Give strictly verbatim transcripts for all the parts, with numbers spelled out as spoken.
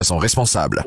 façon responsable.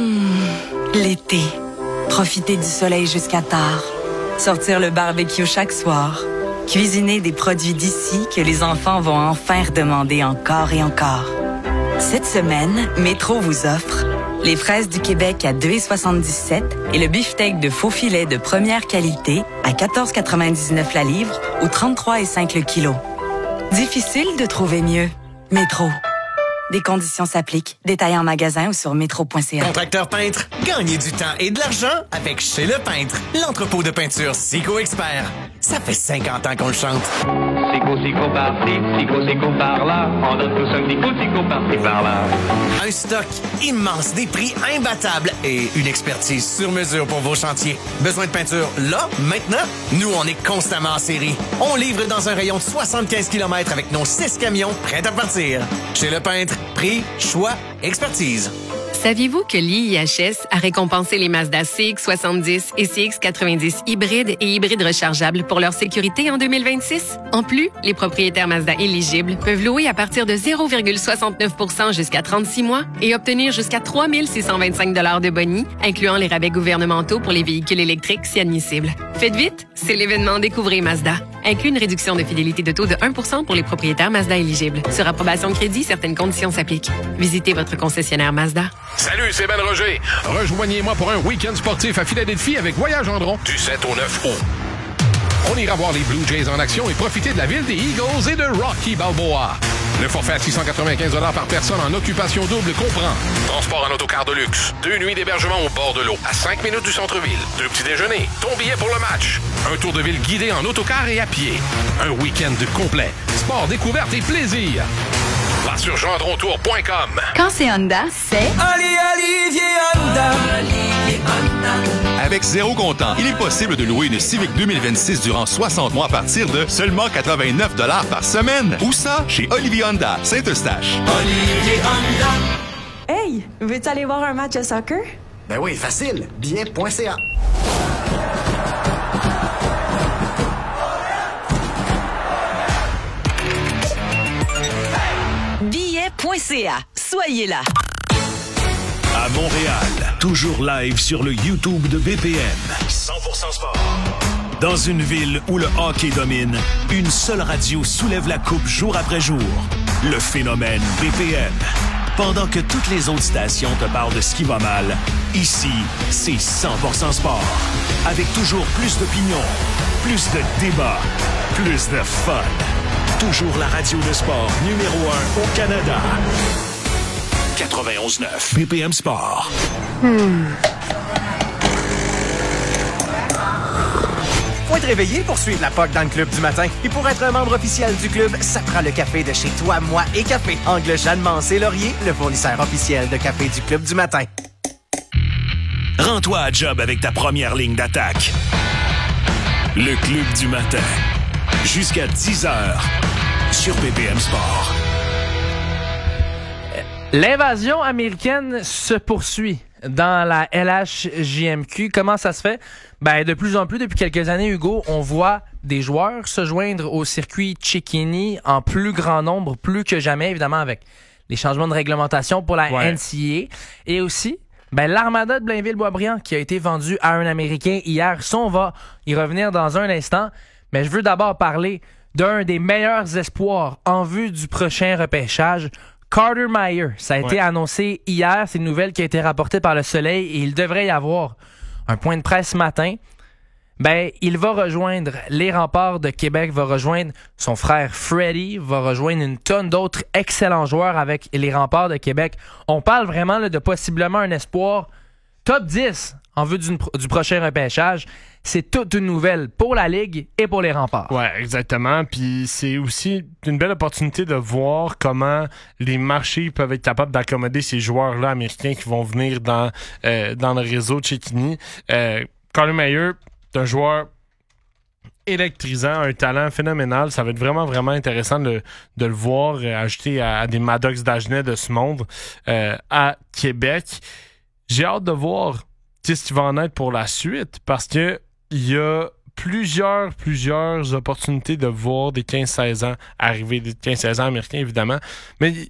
Mmh, l'été. Profiter du soleil jusqu'à tard. Sortir le barbecue chaque soir. Cuisiner des produits d'ici que les enfants vont enfin redemander encore et encore. Cette semaine, Métro vous offre les fraises du Québec à deux dollars soixante-dix-sept et le beefsteak de faux filet de première qualité à quatorze quatre-vingt-dix-neuf la livre ou trente-trois virgule cinq le kilo. Difficile de trouver mieux. Métro. Des conditions s'appliquent. Détaillez en magasin ou sur métro point c a. Contracteur peintre, gagnez du temps et de l'argent avec Chez Le Peintre, l'entrepôt de peinture Sico Expert. Ça fait cinquante ans qu'on le chante. Sico, Sico par-ci, Sico, Sico par-là. On donne tous un petit coup de Sico par-ci, par-là. Un stock immense, des prix imbattables et une expertise sur mesure pour vos chantiers. Besoin de peinture là, maintenant? Nous, on est constamment en série. On livre dans un rayon de soixante-quinze kilomètres avec nos six camions prêts à partir. Chez Le Peintre, prix, choix, expertise. Saviez-vous que l'I I H S a récompensé les Mazda C X soixante-dix et C X quatre-vingt-dix hybrides et hybrides rechargeables pour leur sécurité en deux mille vingt-six? En plus, les propriétaires Mazda éligibles peuvent louer à partir de zéro virgule soixante-neuf pour cent jusqu'à trente-six mois et obtenir jusqu'à trois mille six cent vingt-cinq dollars de boni, incluant les rabais gouvernementaux pour les véhicules électriques si admissible. Faites vite, c'est l'événement Découvrez Mazda. Inclut une réduction de fidélité de taux de un pour cent pour les propriétaires Mazda éligibles. Sur approbation de crédit, certaines conditions s'appliquent. Visitez votre concessionnaire Mazda. Salut, c'est Ben Roger. Rejoignez-moi pour un week-end sportif à Philadelphie avec Voyage Gendron du sept au neuf août. On ira voir les Blue Jays en action et profiter de la ville des Eagles et de Rocky Balboa. Le forfait à six cent quatre-vingt-quinze dollars par personne en occupation double comprend transport en autocar de luxe, deux nuits d'hébergement au bord de l'eau, à cinq minutes du centre-ville, deux petits déjeuners, ton billet pour le match, un tour de ville guidé en autocar et à pied, un week-end complet, sport, découverte et plaisir. Va sur gendron tour point com. Quand c'est Honda, c'est... Ali Olivier Honda. Olivier Honda. Avec zéro comptant, il est possible de louer une Civic deux mille vingt-six durant soixante mois à partir de seulement quatre-vingt-neuf dollars par semaine. Où ça? Chez Olivier Honda, Saint-Eustache. Olivier Honda. Hey, veux-tu aller voir un match de soccer? Ben oui, facile. billet point c a. billet point c a. Soyez là. À Montréal, toujours live sur le YouTube de B P M. cent pour cent sport. Dans une ville où le hockey domine, une seule radio soulève la coupe jour après jour. Le phénomène B P M. Pendant que toutes les autres stations te parlent de ce qui va mal, ici, c'est cent pour cent sport. Avec toujours plus d'opinions, plus de débats, plus de fun. Toujours la radio de sport numéro un au Canada. quatre-vingt-onze neuf. B P M Sport. Hmm. Faut être réveillé pour suivre la P O C dans le club du matin. Et pour être un membre officiel du club, ça prend le café de chez Toi, Moi et Café. Angle Jeanne Mancé Laurier, le fournisseur officiel de café du club du matin. Rends-toi à job avec ta première ligne d'attaque. Le club du matin. Jusqu'à dix heures sur B P M Sport. L'invasion américaine se poursuit dans la L H J M Q. Comment ça se fait? Ben, de plus en plus, depuis quelques années, Hugo, on voit des joueurs se joindre au circuit Cecchini en plus grand nombre, plus que jamais, évidemment, avec les changements de réglementation pour la ouais. N C A A. Et aussi, ben, l'Armada de Blainville-Boisbriand qui a été vendue à un Américain hier. Ça, on va y revenir dans un instant. Mais je veux d'abord parler d'un des meilleurs espoirs en vue du prochain repêchage, Carter Meyer. Ça a ouais. été annoncé hier. C'est une nouvelle qui a été rapportée par Le Soleil et il devrait y avoir un point de presse ce matin. Ben, il va rejoindre les Remparts de Québec, va rejoindre son frère Freddie, va rejoindre une tonne d'autres excellents joueurs avec les Remparts de Québec. On parle vraiment là, de possiblement un espoir top dix en vue du, du prochain repêchage. C'est toute une nouvelle pour la Ligue et pour les Remparts. Ouais, exactement. Puis c'est aussi une belle opportunité de voir comment les marchés peuvent être capables d'accommoder ces joueurs-là américains qui vont venir dans, euh, dans le réseau de Cecchini. Euh, Carter Meyer, c'est un joueur électrisant, un talent phénoménal. Ça va être vraiment, vraiment intéressant de, de le voir euh, ajouté à, à des Maddox d'Agenais de ce monde euh, à Québec. J'ai hâte de voir ce qui va en être pour la suite parce que il y a plusieurs, plusieurs opportunités de voir des quinze seize ans arriver, des quinze seize ans américains, évidemment. Mais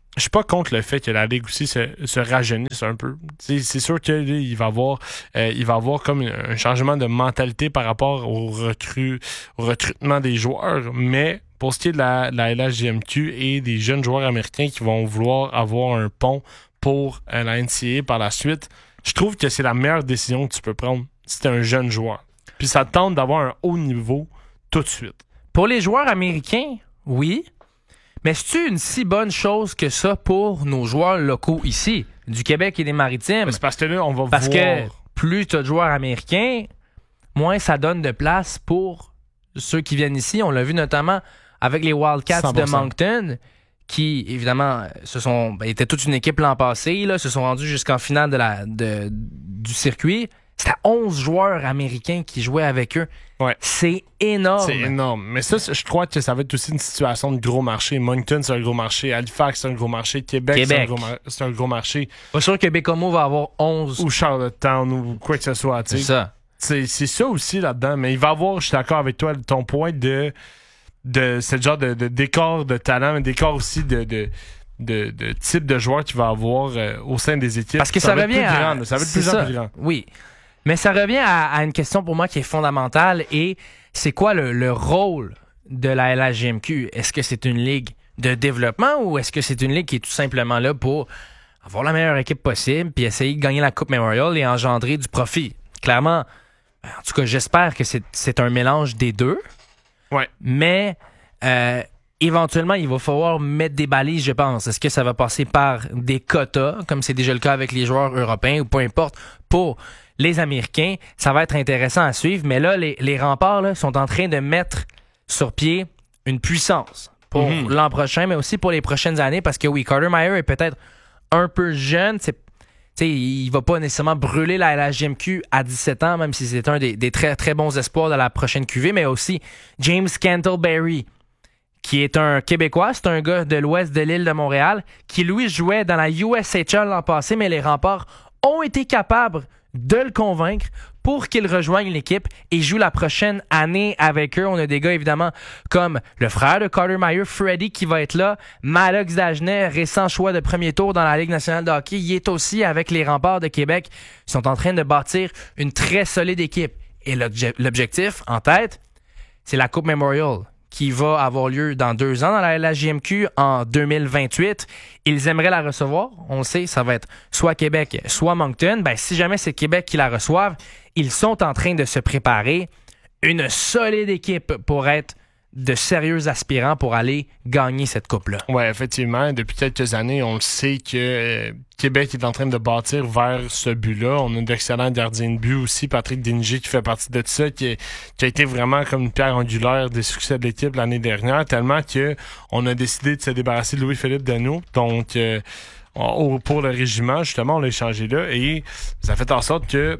je suis pas contre le fait que la Ligue aussi se, se rajeunisse un peu. C'est, c'est sûr qu'il va y avoir, euh, il va avoir comme un changement de mentalité par rapport au, recru, au recrutement des joueurs, mais pour ce qui est de la, de la L H J M Q et des jeunes joueurs américains qui vont vouloir avoir un pont pour euh, la N C A A par la suite, je trouve que c'est la meilleure décision que tu peux prendre si tu es un jeune joueur. Puis ça te tente d'avoir un haut niveau tout de suite. Pour les joueurs américains, oui. Mais c'est-tu une si bonne chose que ça pour nos joueurs locaux ici, du Québec et des Maritimes? Mais c'est parce que là, on va parce voir... Parce que plus tu as de joueurs américains, moins ça donne de place pour ceux qui viennent ici. On l'a vu notamment avec les Wildcats cent pour cent de Moncton, qui, évidemment, se sont, ben, étaient toute une équipe l'an passé, là, se sont rendus jusqu'en finale de la, de, du circuit. C'était onze joueurs américains qui jouaient avec eux. Ouais. C'est énorme. C'est énorme. Mais ça, je crois que ça va être aussi une situation de gros marché. Moncton, c'est un gros marché. Halifax, c'est un gros marché. Québec, Québec. C'est, un gros mar- c'est un gros marché. Pas sûr que Bécomo va avoir onze. Ou Charlottetown, ou quoi que ce soit. C'est ça. C'est, c'est ça aussi là-dedans. Mais il va avoir, je suis d'accord avec toi, ton point de, de c'est le genre de, de décor de talent, mais décor aussi de... de De, de type de joueur qu'il va avoir euh, au sein des équipes. Parce que ça, ça va revient être plus à... grand, ça va être plus ça. plus grand. Oui. Mais ça revient à, à une question pour moi qui est fondamentale et c'est quoi le, le rôle de la L H J M Q? Est-ce que c'est une ligue de développement ou est-ce que c'est une ligue qui est tout simplement là pour avoir la meilleure équipe possible puis essayer de gagner la Coupe Memorial et engendrer du profit? Clairement, en tout cas, j'espère que c'est, c'est un mélange des deux. Ouais. Mais... Euh, éventuellement, il va falloir mettre des balises, je pense. Est-ce que ça va passer par des quotas, comme c'est déjà le cas avec les joueurs européens, ou peu importe, pour les Américains? Ça va être intéressant à suivre. Mais là, les, les remparts là, sont en train de mettre sur pied une puissance pour mm-hmm. l'an prochain, mais aussi pour les prochaines années, parce que oui, Carter Meyer est peut-être un peu jeune. C'est, t'sais, il va pas nécessairement brûler la L H J M Q à dix-sept ans, même si c'est un des, des très, très bons espoirs de la prochaine Q V, mais aussi James Cantleberry, qui est un Québécois, c'est un gars de l'ouest de l'île de Montréal, qui lui jouait dans la U S H L l'an passé, mais les Remparts ont été capables de le convaincre pour qu'il rejoigne l'équipe et joue la prochaine année avec eux. On a des gars, évidemment, comme le frère de Carter Meyer, Freddy, qui va être là. Maddox Dagenet, récent choix de premier tour dans la Ligue nationale de hockey, il est aussi avec les Remparts de Québec. Ils sont en train de bâtir une très solide équipe. Et l'obje- l'objectif, en tête, c'est la Coupe Memorial, qui va avoir lieu dans deux ans dans la L H J M Q en deux mille vingt-huit. Ils aimeraient la recevoir. On le sait, ça va être soit Québec, soit Moncton. Ben, si jamais c'est Québec qui la reçoivent, ils sont en train de se préparer une solide équipe pour être de sérieux aspirants pour aller gagner cette coupe-là. Oui, effectivement. Depuis quelques années, on le sait que euh, Québec est en train de bâtir vers ce but-là. On a d'excellents gardiens de but aussi. Patrick Déniger qui fait partie de ça, qui, est, qui a été vraiment comme une pierre angulaire des succès de l'équipe l'année dernière, tellement que on a décidé de se débarrasser de Louis-Philippe Danault. Donc, euh, on, pour le régiment, justement, on l'a échangé là et ça fait en sorte que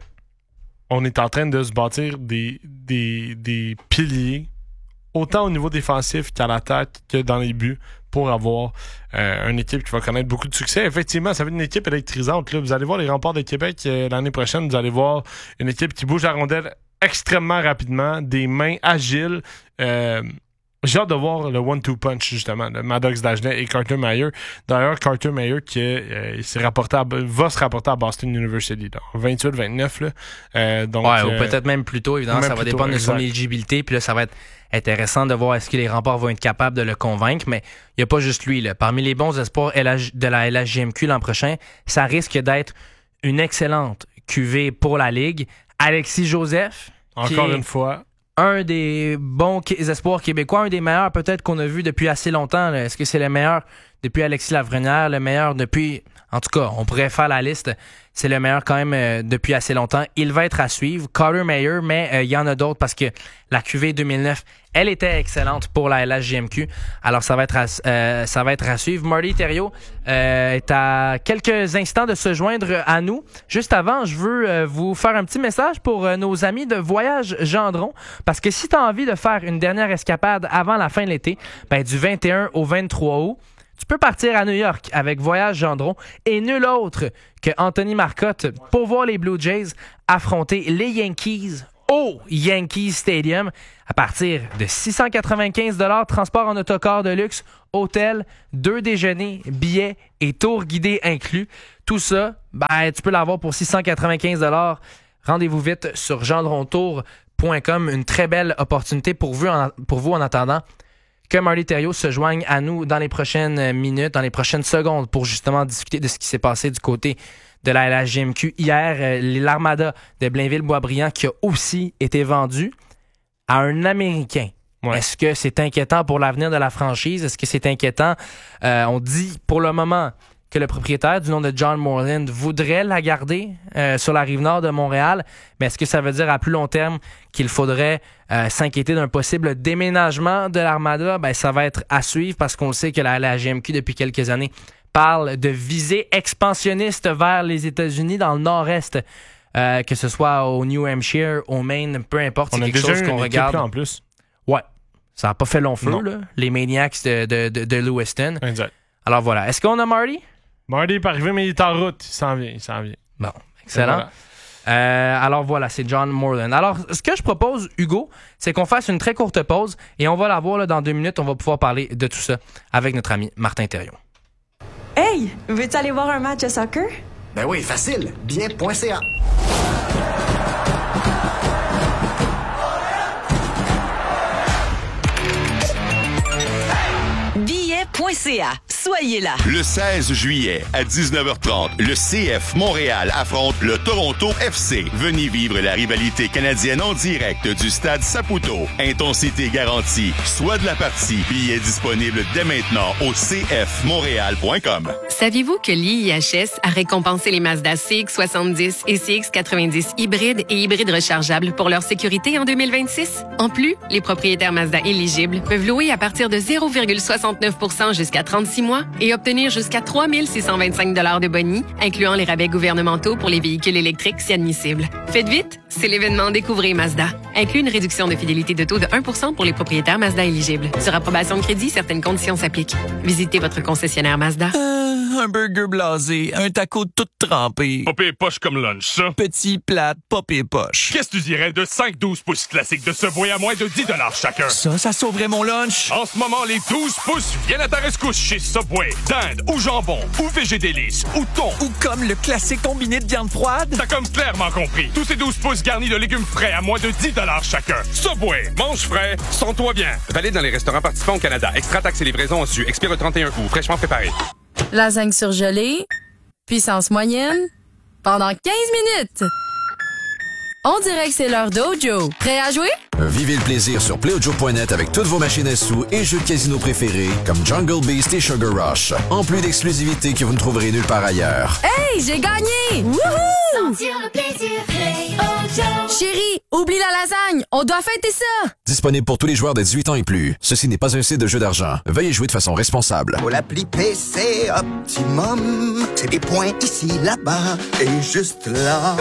on est en train de se bâtir des, des, des piliers autant au niveau défensif qu'à l'attaque que dans les buts pour avoir euh, une équipe qui va connaître beaucoup de succès. Effectivement, ça va être une équipe électrisante. Là. Vous allez voir les Remparts de Québec euh, l'année prochaine. Vous allez voir une équipe qui bouge la rondelle extrêmement rapidement, des mains agiles. Euh, j'ai hâte de voir le one-two punch, justement, de Maddox Dagenet et Carter Meyer. D'ailleurs, Carter Meyer qui euh, s'est rapporté à, va se rapporter à Boston University, vingt-huit vingt-neuf. Là. Euh, donc, ouais, euh, ou peut-être même plus tôt, évidemment, ça va dépendre de son éligibilité. Puis là, ça va être intéressant de voir est-ce que les Remparts vont être capables de le convaincre, mais il n'y a pas juste lui. Là. Parmi les bons espoirs L H, de la L H J M Q l'an prochain, ça risque d'être une excellente Q V pour la Ligue. Alexis Joseph, encore une fois, un des bons espoirs québécois, un des meilleurs peut-être qu'on a vu depuis assez longtemps. Là. Est-ce que c'est le meilleur depuis Alexis Lafrenière, le meilleur depuis... En tout cas, on pourrait faire la liste. C'est le meilleur quand même euh, depuis assez longtemps. Il va être à suivre. Carter Meyer, mais il euh, y en a d'autres parce que la Q V deux mille neuf, elle était excellente pour la L H J M Q. Alors, ça va être à, euh, ça va être à suivre. Marty Thériault euh, est à quelques instants de se joindre à nous. Juste avant, je veux euh, vous faire un petit message pour euh, nos amis de Voyage Gendron. Parce que si tu as envie de faire une dernière escapade avant la fin de l'été, ben, du vingt et un au vingt-trois août, tu peux partir à New York avec Voyage Gendron et nul autre que Anthony Marcotte pour voir les Blue Jays affronter les Yankees au Yankee Stadium à partir de six cent quatre-vingt-quinze dollars, transport en autocar de luxe, hôtel, deux déjeuners, billets et tours guidés inclus. Tout ça, ben, tu peux l'avoir pour six cent quatre-vingt-quinze dollars. Rendez-vous vite sur gendron tour point com. Une très belle opportunité pour vous en, pour vous en attendant que Marty Thériault se joigne à nous dans les prochaines minutes, dans les prochaines secondes pour justement discuter de ce qui s'est passé du côté de la L H J M Q. Hier, euh, l'Armada de Blainville-Boisbriand qui a aussi été vendu à un Américain. Ouais. Est-ce que c'est inquiétant pour l'avenir de la franchise? Est-ce que c'est inquiétant? Euh, on dit pour le moment que le propriétaire du nom de John Moreland voudrait la garder euh, sur la rive nord de Montréal. Mais est-ce que ça veut dire à plus long terme qu'il faudrait euh, s'inquiéter d'un possible déménagement de l'Armada? Ben, ça va être à suivre parce qu'on le sait que la L H J M Q, depuis quelques années, parle de visée expansionniste vers les États-Unis dans le nord-est, euh, que ce soit au New Hampshire, au Maine, peu importe, c'est quelque chose qu'on regarde. Là en plus. Ouais, ça n'a pas fait long feu, là, les Maniacs de, de, de, de Lewiston. Exact. Alors voilà, est-ce qu'on a Marty? Marty est pas arrivé, mais il est en route. Il s'en vient, il s'en vient. Bon, excellent. Voilà. Euh, alors voilà, c'est John Moreland. Alors, ce que je propose, Hugo, c'est qu'on fasse une très courte pause et on va la voir là, dans deux minutes. On va pouvoir parler de tout ça avec notre ami Martin Thériault. Hey, veux-tu aller voir un match de soccer? Ben oui, facile. bien point c a. billet point c a. Soyez là. Le seize juillet à dix-neuf heures trente, le C F Montréal affronte le Toronto F C. Venez vivre la rivalité canadienne en direct du stade Saputo. Intensité garantie. Soit de la partie. Billets disponibles dès maintenant au c f montréal point com. Saviez-vous que l'I I H S a récompensé les Mazda C X soixante-dix et C X quatre-vingt-dix hybrides et hybrides rechargeables pour leur sécurité en deux mille vingt-six? En plus, les propriétaires Mazda éligibles peuvent louer à partir de zéro virgule soixante-neuf pour cent jusqu'à trente-six mois et obtenir jusqu'à trois mille six cent vingt-cinq dollars de boni, incluant les rabais gouvernementaux pour les véhicules électriques si admissibles. Faites vite, c'est l'événement Découvrez Mazda. Inclut une réduction de fidélité de taux de un pour cent pour les propriétaires Mazda éligibles. Sur approbation de crédit, certaines conditions s'appliquent. Visitez votre concessionnaire Mazda. Euh, un burger blasé, un taco tout trempé. Pas pire poche comme lunch, ça. Petit, plate, pas pire poche. Qu'est-ce que tu dirais de cinq douze pouces classiques de Subway à moins de dix dollars chacun? Ça, ça sauverait mon lunch. En ce moment, les douze pouces viennent à ta rescousse chez Subway. Dinde ou jambon ou végédélice ou thon. Ou comme le classique combiné de viande froide. T'as comme clairement compris. Tous ces douze pouces garnis de légumes frais à moins de dix dollars chacun. Subway, mange frais, sens-toi bien. Valide dans les restaurants participants au Canada. Extra taxes et livraison reçues. Expire le trente et un août. Fraîchement préparé. Lasagne surgelée. Puissance moyenne. Pendant quinze minutes. On dirait que c'est l'heure d'Ojo. Prêt à jouer? Vivez le plaisir sur play ojo point net avec toutes vos machines à sous et jeux de casino préférés comme Jungle Beast et Sugar Rush. En plus d'exclusivités que vous ne trouverez nulle part ailleurs. Hey, j'ai gagné! Wouhou! Sentir le plaisir, Play Ojo. Chérie, oublie la lasagne, on doit fêter ça! Disponible pour tous les joueurs de dix-huit ans et plus. Ceci n'est pas un site de jeu d'argent. Veuillez jouer de façon responsable. Pour l'appli P C Optimum, c'est des points ici, là-bas et juste là.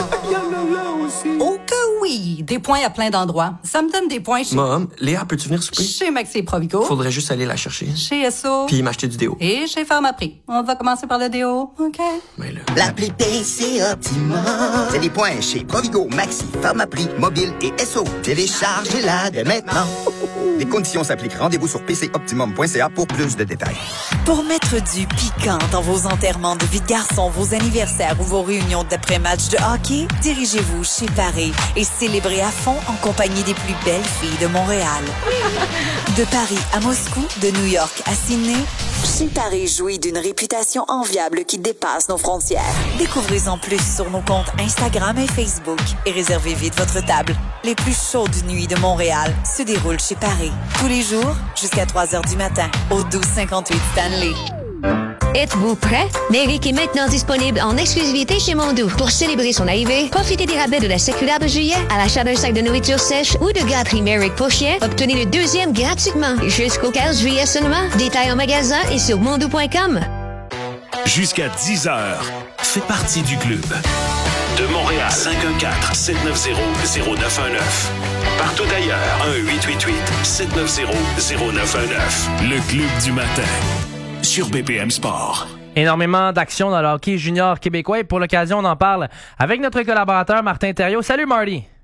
Oh que oui! Des points à plein d'endroits. Ça me donne des points chez... Mom, Léa, peux-tu venir souper? Chez Maxi Provigo. Faudrait juste aller la chercher. Chez S O. Puis m'acheter du déo. Et chez Pharmaprix. On va commencer par le déo, OK? Mais là... L'appli P C Optimum, c'est des points chez Provigo, Maxi, Pharmaprix, Mobile et S O. Téléchargez-la dès maintenant. Les conditions s'appliquent. Rendez-vous sur p c optimum point c a pour plus de détails. Pour mettre du piquant dans vos enterrements de vie de garçon, vos anniversaires ou vos réunions d'après-match de hockey, dirigez-vous chez Paris et célébrez à fond en compagnie des plus belles filles de Montréal. De Paris à Moscou, de New York à Sydney, chez Paris jouit d'une réputation enviable qui dépasse nos frontières. Découvrez-en plus sur nos comptes Instagram et Facebook et réservez vite votre table. Les plus chaudes nuits de Montréal se déroulent chez Paris. Tous les jours, jusqu'à trois heures du matin, au douze cinquante-huit Stanley. Êtes-vous prêt? Méric est maintenant disponible en exclusivité chez Mondou. Pour célébrer son arrivée, profitez des rabais de la circulaire de juillet à l'achat d'un sac de nourriture sèche ou de gâterie Méric pour chien. Obtenez le deuxième gratuitement jusqu'au quinze juillet seulement. Détails en magasin et sur mondou point com. Jusqu'à dix heures, fais partie du club. De Montréal, cinq un quatre, sept neuf zéro, zéro neuf un neuf. Partout ailleurs, un huit huit huit, sept neuf zéro, zéro neuf un neuf. Le club du matin. Sur B P M Sport. Énormément d'actions dans le hockey junior québécois et pour l'occasion, on en parle avec notre collaborateur Martin Thériault. Salut Marty!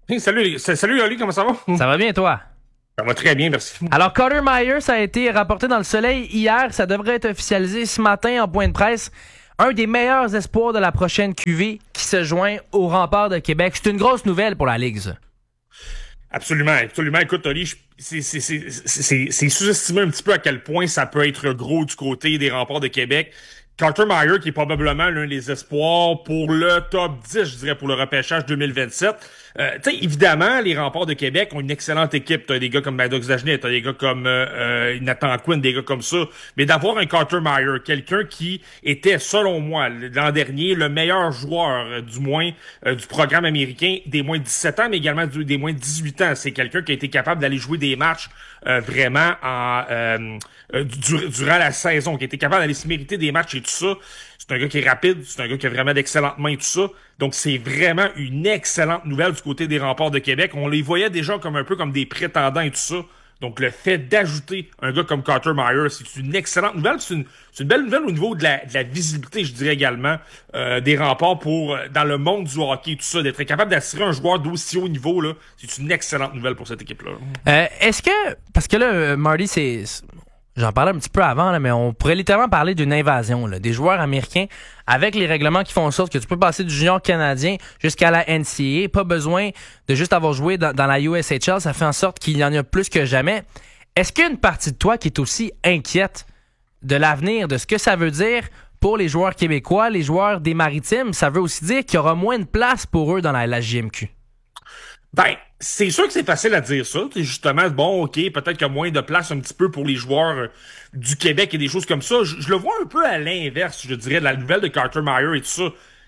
Hey, salut, salut Oli, comment ça va? Ça va bien, toi? Ça va très bien, merci. Alors, Carter Myers a été rapporté dans le Soleil hier. Ça devrait être officialisé ce matin en point de presse. Un des meilleurs espoirs de la prochaine Q V qui se joint au Rempart de Québec. C'est une grosse nouvelle pour la Ligue, ça. Absolument, absolument. Écoute, Oli, c'est, c'est, c'est, c'est, c'est sous-estimé un petit peu à quel point ça peut être gros du côté des Remparts de Québec. Carter Myers, qui est probablement l'un des espoirs pour le top dix, je dirais, pour le repêchage deux mille vingt-sept. Euh, tu sais, évidemment, les Remparts de Québec ont une excellente équipe. T'as des gars comme Maddox Dagenet, t'as des gars comme euh, euh, Nathan Quinn, des gars comme ça. Mais d'avoir un Carter Myers, quelqu'un qui était, selon moi, l'an dernier, le meilleur joueur, euh, du moins, euh, du programme américain, des moins de dix-sept ans, mais également du, des moins de dix-huit ans. C'est quelqu'un qui a été capable d'aller jouer des matchs euh, vraiment en euh, euh, du, durant la saison, qui a été capable d'aller se mériter des matchs et tout ça. C'est un gars qui est rapide, c'est un gars qui a vraiment d'excellentes mains et tout ça. Donc, c'est vraiment une excellente nouvelle du côté des Remparts de Québec. On les voyait déjà comme un peu comme des prétendants et tout ça. Donc, le fait d'ajouter un gars comme Carter Myers, c'est une excellente nouvelle. C'est une, c'est une belle nouvelle au niveau de la, de la visibilité, je dirais également, euh, des Remparts pour, dans le monde du hockey et tout ça. D'être capable d'attirer un joueur d'aussi haut niveau, là, c'est une excellente nouvelle pour cette équipe-là. Euh, est-ce que, parce que là, Marty, c'est... J'en parlais un petit peu avant, là, mais on pourrait littéralement parler d'une invasion là, des joueurs américains avec les règlements qui font en sorte que tu peux passer du junior canadien jusqu'à la N C A A. Pas besoin de juste avoir joué dans, dans la U S H L. Ça fait en sorte qu'il y en a plus que jamais. Est-ce qu'il y a une partie de toi qui est aussi inquiète de l'avenir, de ce que ça veut dire pour les joueurs québécois, les joueurs des Maritimes? Ça veut aussi dire qu'il y aura moins de place pour eux dans la L H J M Q. Ben, c'est sûr que c'est facile à dire ça. C'est justement, bon, OK, peut-être qu'il y a moins de place un petit peu pour les joueurs euh, du Québec et des choses comme ça. Je, je le vois un peu à l'inverse, je dirais, de la nouvelle de Carter Myers et tout ça.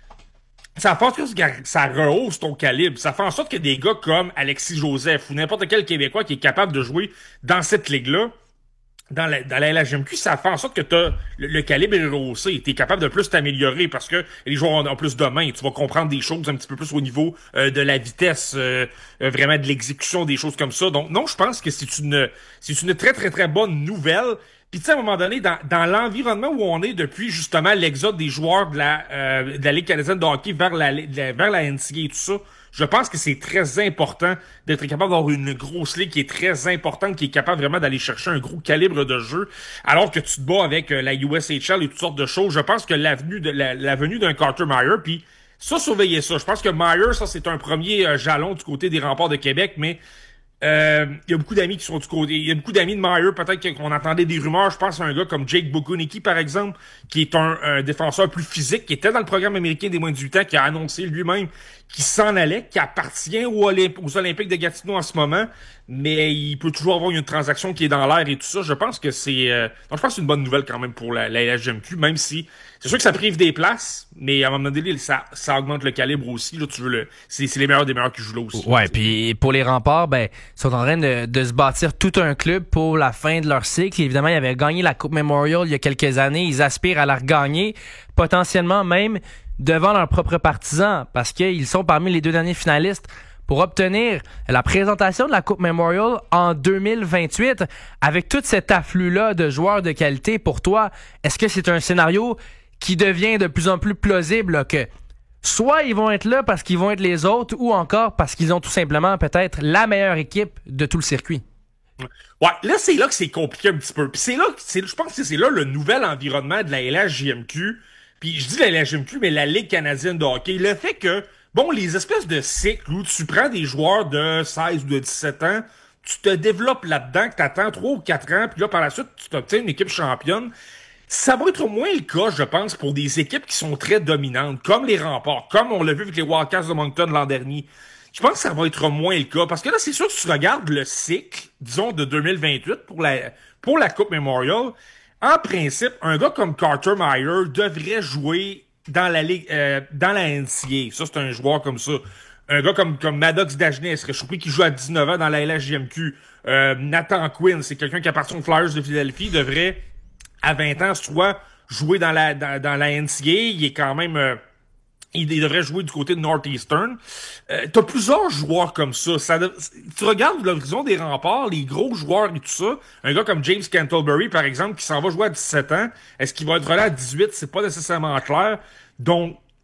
Ça fait en sorte que ça rehausse ton calibre. Ça fait en sorte que des gars comme Alexis Joseph ou n'importe quel Québécois qui est capable de jouer dans cette ligue-là, dans la, dans la L H J M Q, ça fait en sorte que t'as le, le calibre est rehaussé. T'es capable de plus t'améliorer parce que les joueurs ont, ont plus de mains. Tu vas comprendre des choses un petit peu plus au niveau euh, de la vitesse, euh, euh, vraiment de l'exécution, des choses comme ça. Donc non, je pense que c'est une c'est une très très très bonne nouvelle. Puis tu sais, à un moment donné, dans, dans l'environnement où on est depuis justement l'exode des joueurs de la euh, de la Ligue canadienne de hockey vers la, la vers la N C A A et tout ça, je pense que c'est très important d'être capable d'avoir une grosse ligue qui est très importante, qui est capable vraiment d'aller chercher un gros calibre de jeu, alors que tu te bats avec la U S H L et toutes sortes de choses. Je pense que l'avenue de la, la venue d'un Carter Myers, puis ça, surveillez ça. Je pense que Myers, ça, c'est un premier euh, jalon du côté des Remparts de Québec, mais euh, il y a beaucoup d'amis qui sont du côté. Il y a beaucoup d'amis de Myers, peut-être qu'on entendait des rumeurs. Je pense à un gars comme Jake Bukuniki, par exemple, qui est un, un défenseur plus physique, qui était dans le programme américain des moins de dix-huit ans, qui a annoncé lui-même qui s'en allait, qui appartient aux, Olymp- aux Olympiques de Gatineau en ce moment, mais il peut toujours avoir une transaction qui est dans l'air et tout ça. Je pense que c'est euh... donc je pense que c'est une bonne nouvelle quand même pour la, la L H J M Q, même si c'est sûr que ça prive des places, mais à un moment donné, ça, ça augmente le calibre aussi. Là, tu veux le, c'est, c'est les meilleurs des meilleurs qui jouent là aussi. Ouais, puis pour les Remparts, ben, ils sont en train de, de se bâtir tout un club pour la fin de leur cycle. Évidemment, ils avaient gagné la Coupe Memorial il y a quelques années. Ils aspirent à la regagner, potentiellement même devant leurs propres partisans, parce qu'ils sont parmi les deux derniers finalistes pour obtenir la présentation de la Coupe Memorial en deux mille vingt-huit. Avec tout cet afflux-là de joueurs de qualité, pour toi, est-ce que c'est un scénario qui devient de plus en plus plausible, là, que soit ils vont être là parce qu'ils vont être les autres, ou encore parce qu'ils ont tout simplement peut-être la meilleure équipe de tout le circuit? Ouais, là, c'est là que c'est compliqué un petit peu. Puis c'est là, c'est, je pense que c'est là le nouvel environnement de la L H J M Q. Puis je dis la L H J M Q, mais la Ligue canadienne de hockey. Le fait que, bon, les espèces de cycles où tu prends des joueurs de seize ou de dix-sept ans, tu te développes là-dedans, que t'attends trois ou quatre ans, puis là, par la suite, tu t'obtiens une équipe championne. Ça va être au moins le cas, je pense, pour des équipes qui sont très dominantes, comme les Remparts, comme on l'a vu avec les Wildcats de Moncton l'an dernier. Je pense que ça va être au moins le cas, parce que là, c'est sûr que si tu regardes le cycle, disons, de deux mille vingt-huit pour la, pour la Coupe Memorial, en principe, un gars comme Carter Myers devrait jouer dans la ligue, euh, dans la N C A A. Ça, c'est un joueur comme ça. Un gars comme, comme Maddox Dagenet serait surpris qui joue à dix-neuf ans dans la L H J M Q. Euh, Nathan Quinn, c'est quelqu'un qui appartient aux Flyers de Philadelphie, devrait, à vingt ans, soit jouer dans la, dans, dans la N C A A. Il est quand même, euh, il devrait jouer du côté de Northeastern. Euh, t'as plusieurs joueurs comme ça. ça tu regardes l'horizon des Remparts, les gros joueurs et tout ça. Un gars comme James Cantlebury, par exemple, qui s'en va jouer à dix-sept ans. Est-ce qu'il va être là à dix-huit? C'est pas nécessairement clair. Donc,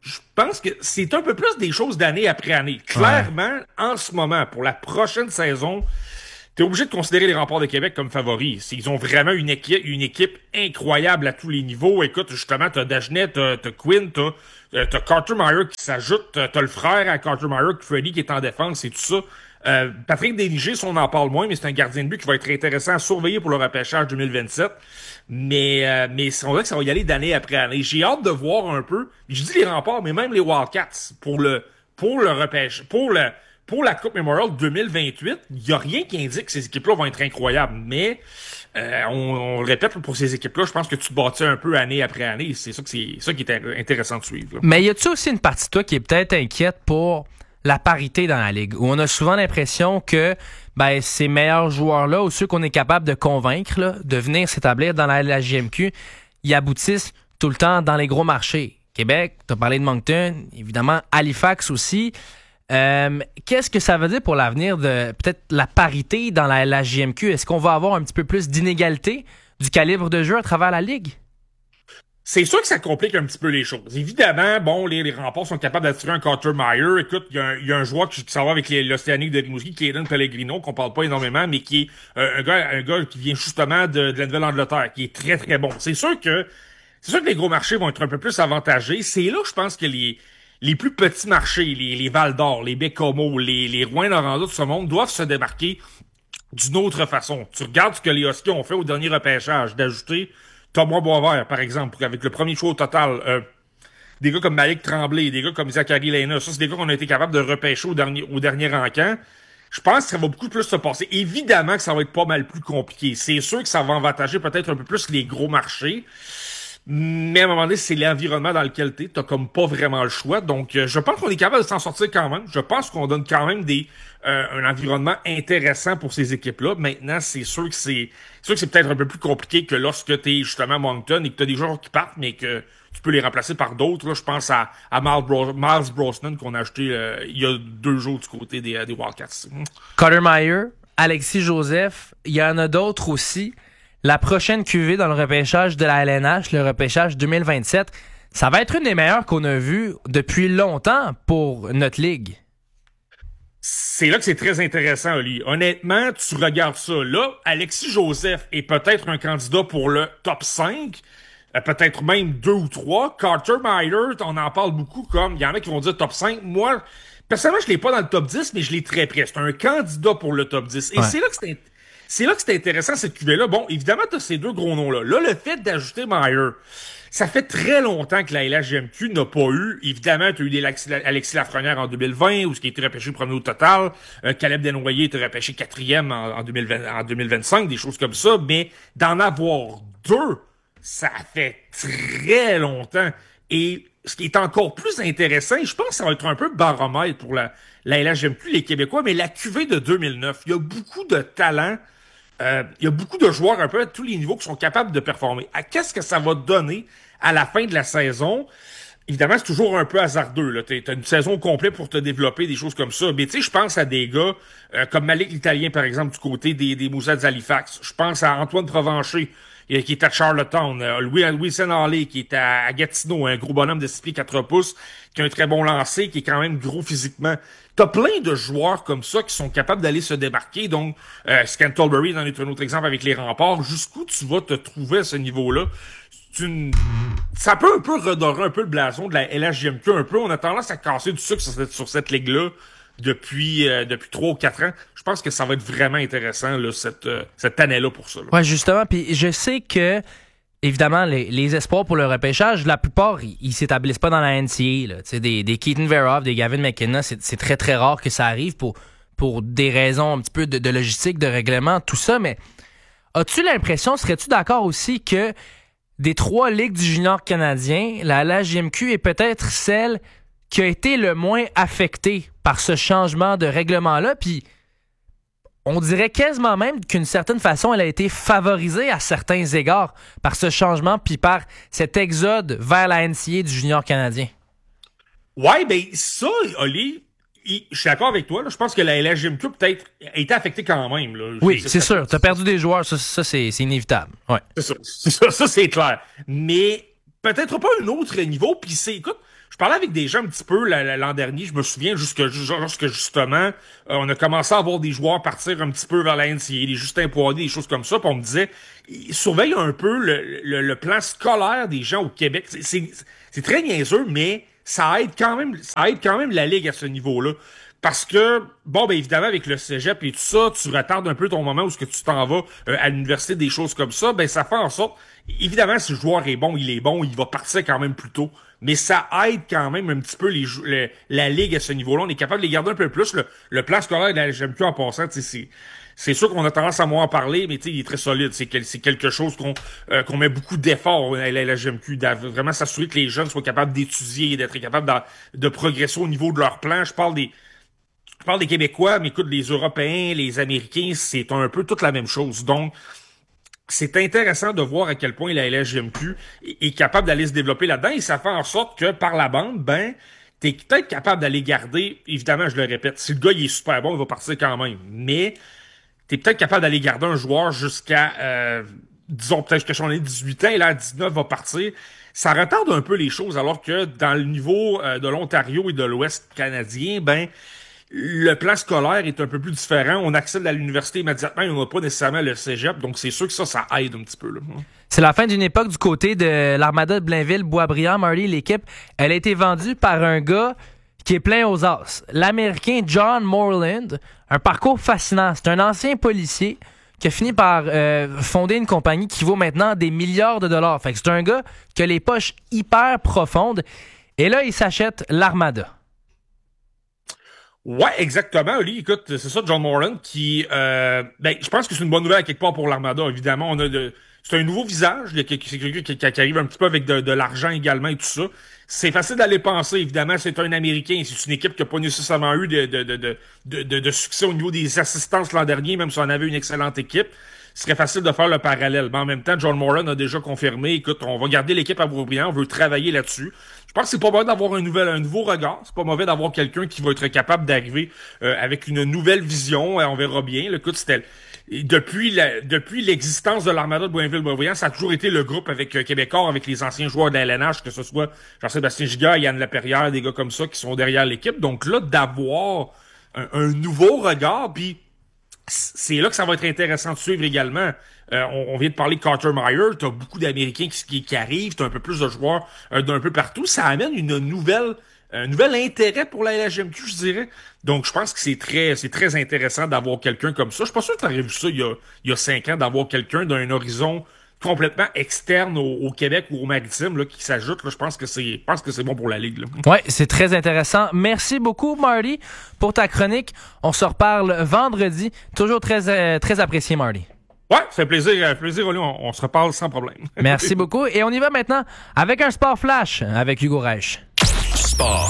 je pense que c'est un peu plus des choses d'année après année. Clairement, ouais. En ce moment, pour la prochaine saison, t'es obligé de considérer les Remparts de Québec comme favoris. Ils ont vraiment une équipe, une équipe incroyable à tous les niveaux. Écoute, justement, t'as Dagenet, t'as, t'as Quinn, t'as, t'as Carter Meyer qui s'ajoute, t'as, t'as le frère à Carter Meyer, Freddy, qui est en défense et tout ça. Euh, Patrick Desniger, on en parle moins, mais c'est un gardien de but qui va être intéressant à surveiller pour le repêchage deux mille vingt-sept. Mais, euh, mais on dirait que ça va y aller d'année après année. J'ai hâte de voir un peu. Je dis les Remparts, mais même les Wildcats pour le, pour le repêchage, pour le, pour la Coupe Memorial deux mille vingt-huit. Il y a rien qui indique que ces équipes-là vont être incroyables. Mais, euh, on, on le répète, pour ces équipes-là, je pense que tu te bâtis un peu année après année. C'est ça que c'est, ça qui est intéressant de suivre, là. Mais y a-tu aussi une partie de toi qui est peut-être inquiète pour la parité dans la ligue, où on a souvent l'impression que ben, ces meilleurs joueurs-là, ou ceux qu'on est capable de convaincre là, de venir s'établir dans la, la J M Q, ils aboutissent tout le temps dans les gros marchés. Québec, tu as parlé de Moncton, évidemment Halifax aussi. Euh, qu'est-ce que ça veut dire pour l'avenir de peut-être la parité dans la, la J M Q? Est-ce qu'on va avoir un petit peu plus d'inégalité du calibre de jeu à travers la ligue? C'est sûr que ça complique un petit peu les choses. Évidemment, bon, les, les Remparts sont capables d'attirer un Carter Meyer. Écoute, il y, y a un joueur qui, qui s'en va avec les, l'Océanique de Rimouski, qui est Aiden Pellegrino, qu'on parle pas énormément, mais qui est euh, un gars un gars qui vient justement de, de la Nouvelle-Angleterre, qui est très, très bon. C'est sûr que c'est sûr que les gros marchés vont être un peu plus avantagés. C'est là, je pense, que les les plus petits marchés, les, les Val-d'Or, les Bécomo, les, les Rouyn-Noranda de ce monde, doivent se démarquer d'une autre façon. Tu regardes ce que les Huskies ont fait au dernier repêchage, d'ajouter Thomas Boisvert, par exemple, avec le premier choix au total, euh, des gars comme Malik Tremblay, des gars comme Zachary Lena, ça, c'est des gars qu'on a été capable de repêcher au dernier, au dernier encamp. Je pense que ça va beaucoup plus se passer. Évidemment que ça va être pas mal plus compliqué. C'est sûr que ça va avantager peut-être un peu plus les gros marchés. Mais à un moment donné, c'est l'environnement dans lequel t'es. T'as comme pas vraiment le choix. Donc, euh, je pense qu'on est capable de s'en sortir quand même. Je pense qu'on donne quand même des euh, un environnement intéressant pour ces équipes-là. Maintenant, c'est sûr que c'est, c'est sûr que c'est peut-être un peu plus compliqué que lorsque t'es justement à Moncton et que t'as des joueurs qui partent, mais que tu peux les remplacer par d'autres. Là, je pense à, à Miles, Bro- Miles Brosnan qu'on a acheté euh, il y a deux jours du côté des, des Wildcats. Carter Meyer, Alexis Joseph, il y en a d'autres aussi. La prochaine Q V dans le repêchage de la L N H, le repêchage deux mille vingt-sept, ça va être une des meilleures qu'on a vues depuis longtemps pour notre ligue. C'est là que c'est très intéressant, Oli. Honnêtement, tu regardes ça. Là, Alexis Joseph est peut-être un candidat pour le top cinq, peut-être même deux ou trois. Carter Meyer, on en parle beaucoup comme, il y en a qui vont dire top cinq. Moi, personnellement, je l'ai pas dans le top dix, mais je l'ai très près. C'est un candidat pour le top dix. Et ouais. c'est là que c'est C'est là que c'est intéressant, cette Q V-là. Bon, évidemment, t'as ces deux gros noms-là. Là, le fait d'ajouter Meyer, ça fait très longtemps que la L H J M Q n'a pas eu. Évidemment, t'as eu des Alexis Lafrenière en deux mille vingt, où ce qui a été repêché premier au total. Euh, Caleb Desnoyers était repêché quatrième en, en, deux mille vingt, en deux mille vingt-cinq, des choses comme ça. Mais d'en avoir deux, ça fait très longtemps. Et ce qui est encore plus intéressant, et je pense que ça va être un peu baromètre pour la, la L H J M Q, les Québécois, mais la Q V de deux mille neuf, il y a beaucoup de talent. Euh, il y a beaucoup de joueurs un peu à tous les niveaux qui sont capables de performer. À qu'est-ce que ça va donner à la fin de la saison? Évidemment, c'est toujours un peu hasardeux, là. T'as une saison complète pour te développer, des choses comme ça. Mais tu sais, je pense à des gars euh, comme Malik l'Italien, par exemple, du côté des, des Moussets d'Halifax. Je pense à Antoine Provencher, qui est à Charlottetown. Euh, Louis, Wilson Halley, qui est à, à Gatineau, un gros bonhomme de six pieds quatre pouces, qui a un très bon lancer, qui est quand même gros physiquement. T'as plein de joueurs comme ça qui sont capables d'aller se démarquer. Donc, euh, Scantlebury en est un autre exemple avec les Remparts. Jusqu'où tu vas te trouver à ce niveau-là? C'est une... Ça peut un peu redorer un peu le blason de la L H J M Q un peu. On a tendance à casser du sucre sur cette, sur cette ligue-là depuis euh, depuis trois ou quatre ans. Je pense que ça va être vraiment intéressant là, cette, euh, cette année-là pour ça. Là. Ouais, justement. Puis je sais que évidemment, les, les espoirs pour le repêchage, la plupart, ils, ils s'établissent pas dans la N C A A. Là. T'sais, des, des Keaton Verhoff, des Gavin McKenna, c'est, c'est très, très rare que ça arrive pour, pour des raisons un petit peu de, de logistique, de règlement, tout ça. Mais as-tu l'impression, serais-tu d'accord aussi que des trois ligues du junior canadien, la L H J M Q est peut-être celle qui a été le moins affectée par ce changement de règlement-là, puis on dirait quasiment même qu'une certaine façon, elle a été favorisée à certains égards par ce changement puis par cet exode vers la N C A A du junior canadien. Ouais, ben ça, Oli, je suis d'accord avec toi. Là. Je pense que la L H J M Q peut-être a été affectée quand même. Là. Oui, c'est, c'est sûr. Tu as perdu des joueurs, ça, ça c'est, c'est inévitable. Ouais. C'est ça, c'est ça, ça c'est clair. Mais peut-être pas un autre niveau. Puis c'est, écoute, je parlais avec des gens un petit peu l'an dernier, je me souviens, jusque, lorsque justement, euh, on a commencé à avoir des joueurs partir un petit peu vers la N C A A, des Justin Poirier, des choses comme ça, puis on me disait, surveille un peu le, le, le plan scolaire des gens au Québec. C'est, c'est, c'est très niaiseux, mais ça aide quand même, ça aide quand même la Ligue à ce niveau-là. Parce que, bon, ben évidemment, avec le cégep et tout ça, tu retardes un peu ton moment où ce que tu t'en vas euh, à l'université, des choses comme ça, ben ça fait en sorte, évidemment, si le joueur est bon, il est bon, il va partir quand même plus tôt. Mais ça aide quand même un petit peu les, les la Ligue à ce niveau-là. On est capable de les garder un peu plus. Le, le plan scolaire de la G M Q en passant, tu sais, c'est... C'est sûr qu'on a tendance à moins en parler, mais tu sais, il est très solide. C'est, quel, c'est quelque chose qu'on euh, qu'on met beaucoup d'efforts à la G M Q, de vraiment s'assurer que les jeunes soient capables d'étudier et d'être capables de, de progresser au niveau de leur plan. Je parle des je parle des Québécois, mais écoute, les Européens, les Américains, c'est un peu toute la même chose. Donc, c'est intéressant de voir à quel point la L H J M Q est, est capable d'aller se développer là-dedans, et ça fait en sorte que par la bande, ben, t'es peut-être capable d'aller garder, évidemment, je le répète, si le gars il est super bon, il va partir quand même, mais t'es peut-être capable d'aller garder un joueur jusqu'à, euh, disons, peut-être jusqu'à son année dix-huit ans, et là, à dix-neuf, va partir. Ça retarde un peu les choses, alors que dans le niveau euh, de l'Ontario et de l'Ouest canadien, ben, le plan scolaire est un peu plus différent. On accède à l'université immédiatement et on n'a pas nécessairement le cégep, donc c'est sûr que ça, ça aide un petit peu, là. C'est la fin d'une époque du côté de l'Armada de Blainville-Boisbriand. Marty, l'équipe, elle a été vendue par un gars qui est plein aux as. L'Américain John Moreland, un parcours fascinant. C'est un ancien policier qui a fini par euh, fonder une compagnie qui vaut maintenant des milliards de dollars. Fait que c'est un gars qui a les poches hyper profondes. Et là, il s'achète l'Armada. Ouais, exactement. Lui, écoute, c'est ça, John Moreland, qui... Euh, ben, je pense que c'est une bonne nouvelle à quelque part pour l'Armada. Évidemment, on a de... C'est un nouveau visage. C'est quelqu'un qui, qui arrive un petit peu avec de, de l'argent également et tout ça. C'est facile d'aller penser, évidemment, c'est un Américain. C'est une équipe qui n'a pas nécessairement eu de, de, de, de, de, de succès au niveau des assistances l'an dernier, même si on avait une excellente équipe. Ce serait facile de faire le parallèle. Mais en même temps, John Moreland a déjà confirmé, écoute, on va garder l'équipe à Boisbriand, on veut travailler là-dessus. Je pense que c'est pas mauvais d'avoir un nouvel, un nouveau regard. C'est pas mauvais d'avoir quelqu'un qui va être capable d'arriver euh, avec une nouvelle vision. On verra bien. Là, écoute, c'était... Depuis la, depuis l'existence de l'Armada de Blainville-Boisbriand, ça a toujours été le groupe avec euh, Québécois, avec les anciens joueurs de la L N H, que ce soit Jean-Sébastien Giguère, Yann Laperrière, des gars comme ça qui sont derrière l'équipe. Donc là, d'avoir un, un nouveau regard, puis c'est là que ça va être intéressant de suivre également. Euh, on, on vient de parler de Carter Meyer, t'as beaucoup d'Américains qui, qui, qui arrivent, t'as un peu plus de joueurs euh, d'un peu partout. Ça amène une nouvelle... un nouvel intérêt pour la L H M Q, je dirais. Donc, je pense que c'est très, c'est très intéressant d'avoir quelqu'un comme ça. Je suis pas sûr que tu aurais vu ça il y a, il y a cinq ans, d'avoir quelqu'un d'un horizon complètement externe au, au Québec ou au Maritime, là, qui s'ajoute. Là, je pense que c'est, je pense que c'est bon pour la Ligue, là. Ouais, c'est très intéressant. Merci beaucoup, Marty, pour ta chronique. On se reparle vendredi. Toujours très, euh, très apprécié, Marty. Ouais, ça fait plaisir, plaisir, on, on se reparle sans problème. Merci beaucoup. Et on y va maintenant avec un Sport Flash avec Hugo Reich. Sport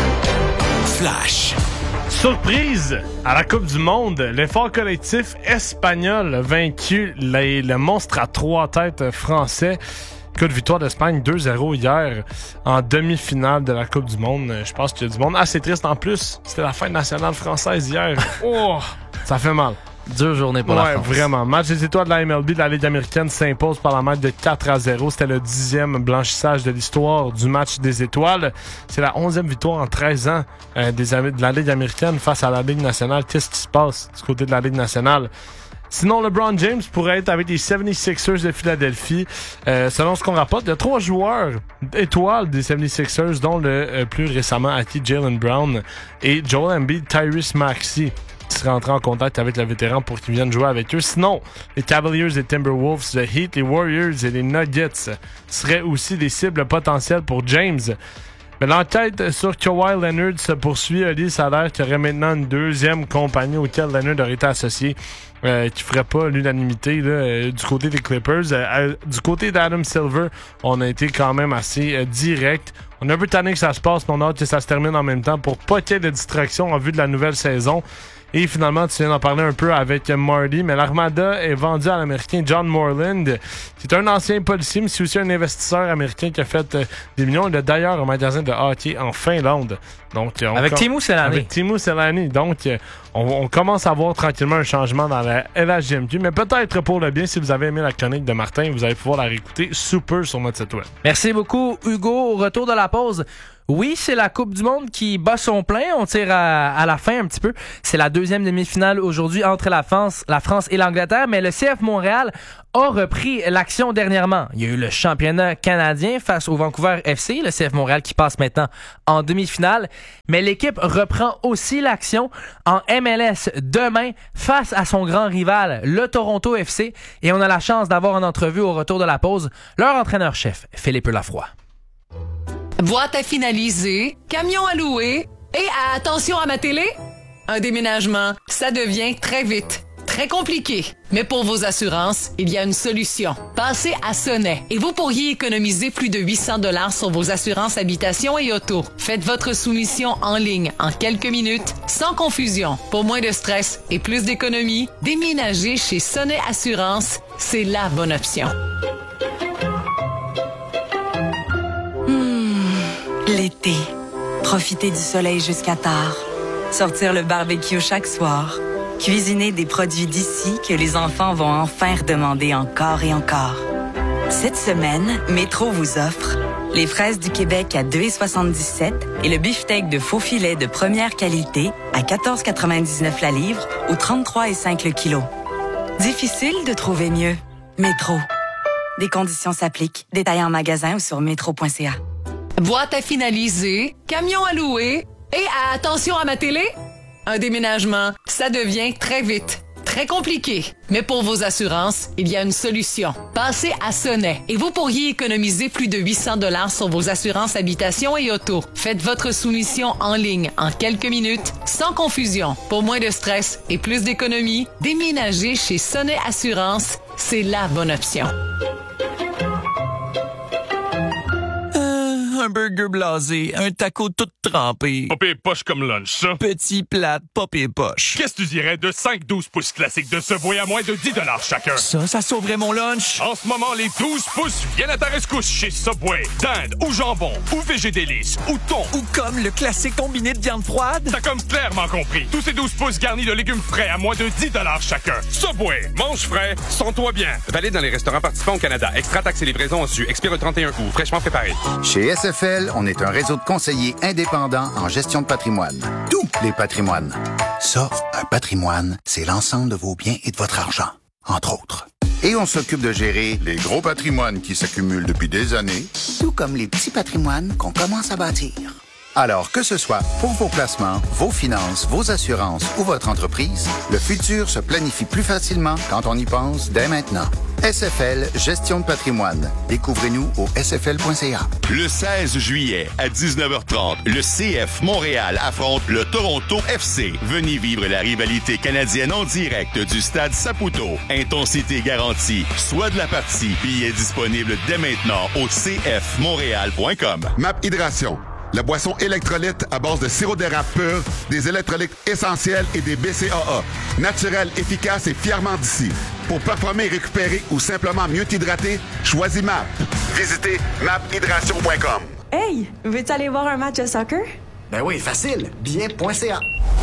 Flash. Surprise! À la Coupe du Monde, l'effort collectif espagnol a vaincu les, le monstre à trois têtes français. Coup de victoire d'Espagne deux zéro hier en demi-finale de la Coupe du Monde. Je pense qu'il y a du monde assez triste en plus. C'était la fête nationale française hier. Oh, ça fait mal. Dure journée pour ouais, la France. Ouais, vraiment. Match des étoiles de la M L B de la Ligue américaine s'impose par la marque de quatre à zéro. C'était le dixième blanchissage de l'histoire du match des étoiles. C'est la onzième victoire en treize ans euh, des, de la Ligue américaine face à la Ligue nationale. Qu'est-ce qui se passe du côté de la Ligue nationale? Sinon, LeBron James pourrait être avec les soixante-sixers de Philadelphie. Euh, selon ce qu'on rapporte, il y a trois joueurs étoiles des soixante-sixers, dont le euh, plus récemment acquis Jaylen Brown et Joel Embiid, Tyrese Maxey, qui serait entré en contact avec le vétéran pour qu'il vienne jouer avec eux. Sinon, les Cavaliers et Timberwolves, le Heat, les Warriors et les Nuggets seraient aussi des cibles potentielles pour James. Mais l'enquête sur Kawhi Leonard se poursuit. Ali, ça a l'air qu'il y aurait maintenant une deuxième compagnie auquel Leonard aurait été associé, euh, qui ferait pas l'unanimité là, euh, du côté des Clippers. Euh, du côté d'Adam Silver, on a été quand même assez euh, direct. On a un peu tanné que ça se passe, mais on a hâte que ça se termine en même temps pour pas qu'il y ait de distraction en vue de la nouvelle saison. Et finalement, tu viens d'en parler un peu avec Marty, mais l'Armada est vendue à l'Américain John Moreland, qui est un ancien policier, mais c'est aussi un investisseur américain qui a fait euh, des millions. Il a d'ailleurs un magasin de hockey en Finlande. Donc, on avec com- Teemu Selanne. Avec Teemu Selanne. Donc, euh, on, on commence à voir tranquillement un changement dans la L H J M Q, mais peut-être pour le bien, si vous avez aimé la chronique de Martin, vous allez pouvoir la réécouter super sur notre site web. Merci beaucoup, Hugo. Au retour de la pause, Oui, c'est la Coupe du Monde qui bat son plein. On tire à, à la fin un petit peu. C'est la deuxième demi-finale aujourd'hui entre la France, la France et l'Angleterre. Mais le C F Montréal a repris l'action dernièrement. Il y a eu le championnat canadien face au Vancouver F C. Le C F Montréal qui passe maintenant en demi-finale. Mais l'équipe reprend aussi l'action en M L S demain face à son grand rival, le Toronto F C. Et on a la chance d'avoir en entrevue au retour de la pause leur entraîneur-chef, Philippe Lafroy. Boîte à finaliser, camion à louer et attention à ma télé, un déménagement, ça devient très vite, très compliqué. Mais pour vos assurances, il y a une solution. Passez à Sonnet et vous pourriez économiser plus de huit cents dollars sur vos assurances habitation et auto. Faites votre soumission en ligne en quelques minutes, sans confusion. Pour moins de stress et plus d'économie, déménager chez Sonnet Assurance, c'est la bonne option. L'été. Profiter du soleil jusqu'à tard. Sortir le barbecue chaque soir. Cuisiner des produits d'ici que les enfants vont enfin redemander encore et encore. Cette semaine, Métro vous offre les fraises du Québec à deux dollars soixante-dix-sept et le beefsteak de faux filet de première qualité à quatorze dollars quatre-vingt-dix-neuf la livre ou trente-trois virgule cinq le kilo. Difficile de trouver mieux. Métro. Des conditions s'appliquent. Détails en magasin ou sur métro point c a. Boîte à finaliser, camion à louer et attention à ma télé, un déménagement, ça devient très vite, très compliqué. Mais pour vos assurances, il y a une solution. Passez à Sonnet et vous pourriez économiser plus de huit cents dollars sur vos assurances habitation et auto. Faites votre soumission en ligne en quelques minutes, sans confusion. Pour moins de stress et plus d'économie, déménager chez Sonnet Assurance, c'est la bonne option. Un burger blasé, un taco tout trempé. Pas pire poche comme lunch, ça. Petit plat, pas pire poche. Qu'est-ce que tu dirais de cinq douze pouces classiques de Subway à moins de dix dollars chacun? Ça, ça sauverait mon lunch. En ce moment, les douze pouces viennent à ta rescousse chez Subway. Dinde ou jambon, ou végé délice, ou thon. Ou comme le classique combiné de viande froide. T'as comme clairement compris. Tous ces douze pouces garnis de légumes frais à moins de dix dollars chacun. Subway, mange frais, sens-toi bien. Valide dans les restaurants participants au Canada. Extra taxes et livraison en su. Expire le trente et un août. Fraîchement préparé. Chez S F L, on est un réseau de conseillers indépendants en gestion de patrimoine. Tous les patrimoines. Ça, un patrimoine, c'est l'ensemble de vos biens et de votre argent, entre autres. Et on s'occupe de gérer les gros patrimoines qui s'accumulent depuis des années, tout comme les petits patrimoines qu'on commence à bâtir. Alors, que ce soit pour vos placements, vos finances, vos assurances ou votre entreprise, le futur se planifie plus facilement quand on y pense dès maintenant. S F L Gestion de patrimoine. Découvrez-nous au s f l point c a. Le seize juillet à dix-neuf heures trente, le C F Montréal affronte le Toronto F C. Venez vivre la rivalité canadienne en direct du stade Saputo. Intensité garantie. Soit de la partie. Billets disponibles dès maintenant au c f montréal point com. Map Hydration. La boisson électrolyte à base de sirop d'érable pur, des électrolytes essentiels et des B C A A. Naturel, efficace et fièrement d'ici. Pour performer, récupérer ou simplement mieux t'hydrater, choisis M A P. Visitez map hydration point com. Hey, veux-tu aller voir un match de soccer? Ben oui, facile. billet point c a.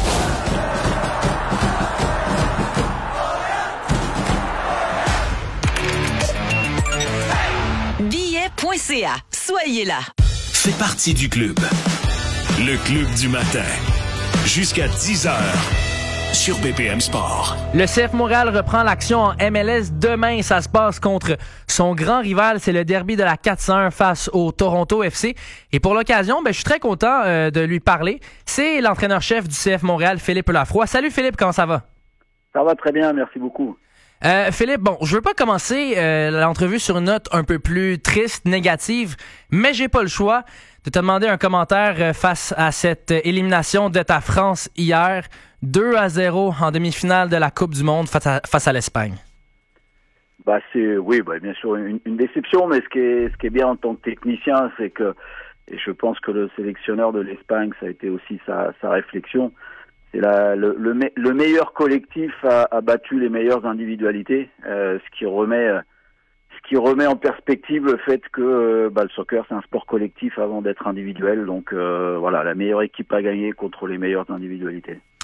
billet point c a. Soyez là. Fais partie du club. Le club du matin. Jusqu'à dix heures. Sur B P M Sport. Le C F Montréal reprend l'action en M L S demain. Ça se passe contre son grand rival. C'est le derby de la quatre cent un face au Toronto F C. Et pour l'occasion, ben, je suis très content euh, de lui parler. C'est l'entraîneur-chef du C F Montréal, Philippe Lafroy. Salut Philippe, comment ça va? Ça va très bien, merci beaucoup. Euh, Philippe, bon, je veux pas commencer euh, l'entrevue sur une note un peu plus triste, négative, mais j'ai pas le choix de te demander un commentaire euh, face à cette élimination de ta France hier, deux à zéro en demi-finale de la Coupe du Monde face à, face à l'Espagne. Bah c'est oui, bah, bien sûr une, une déception, mais ce qui est ce qui est bien en tant que technicien, c'est que, et je pense que le sélectionneur de l'Espagne, ça a été aussi sa, sa réflexion. C'est la, le, le, me, le meilleur collectif a, a battu les meilleures individualités, euh, ce qui remet, ce qui remet en perspective le fait que euh, bah, le soccer c'est un sport collectif avant d'être individuel. Donc euh, voilà, la meilleure équipe a gagné contre les meilleures individualités.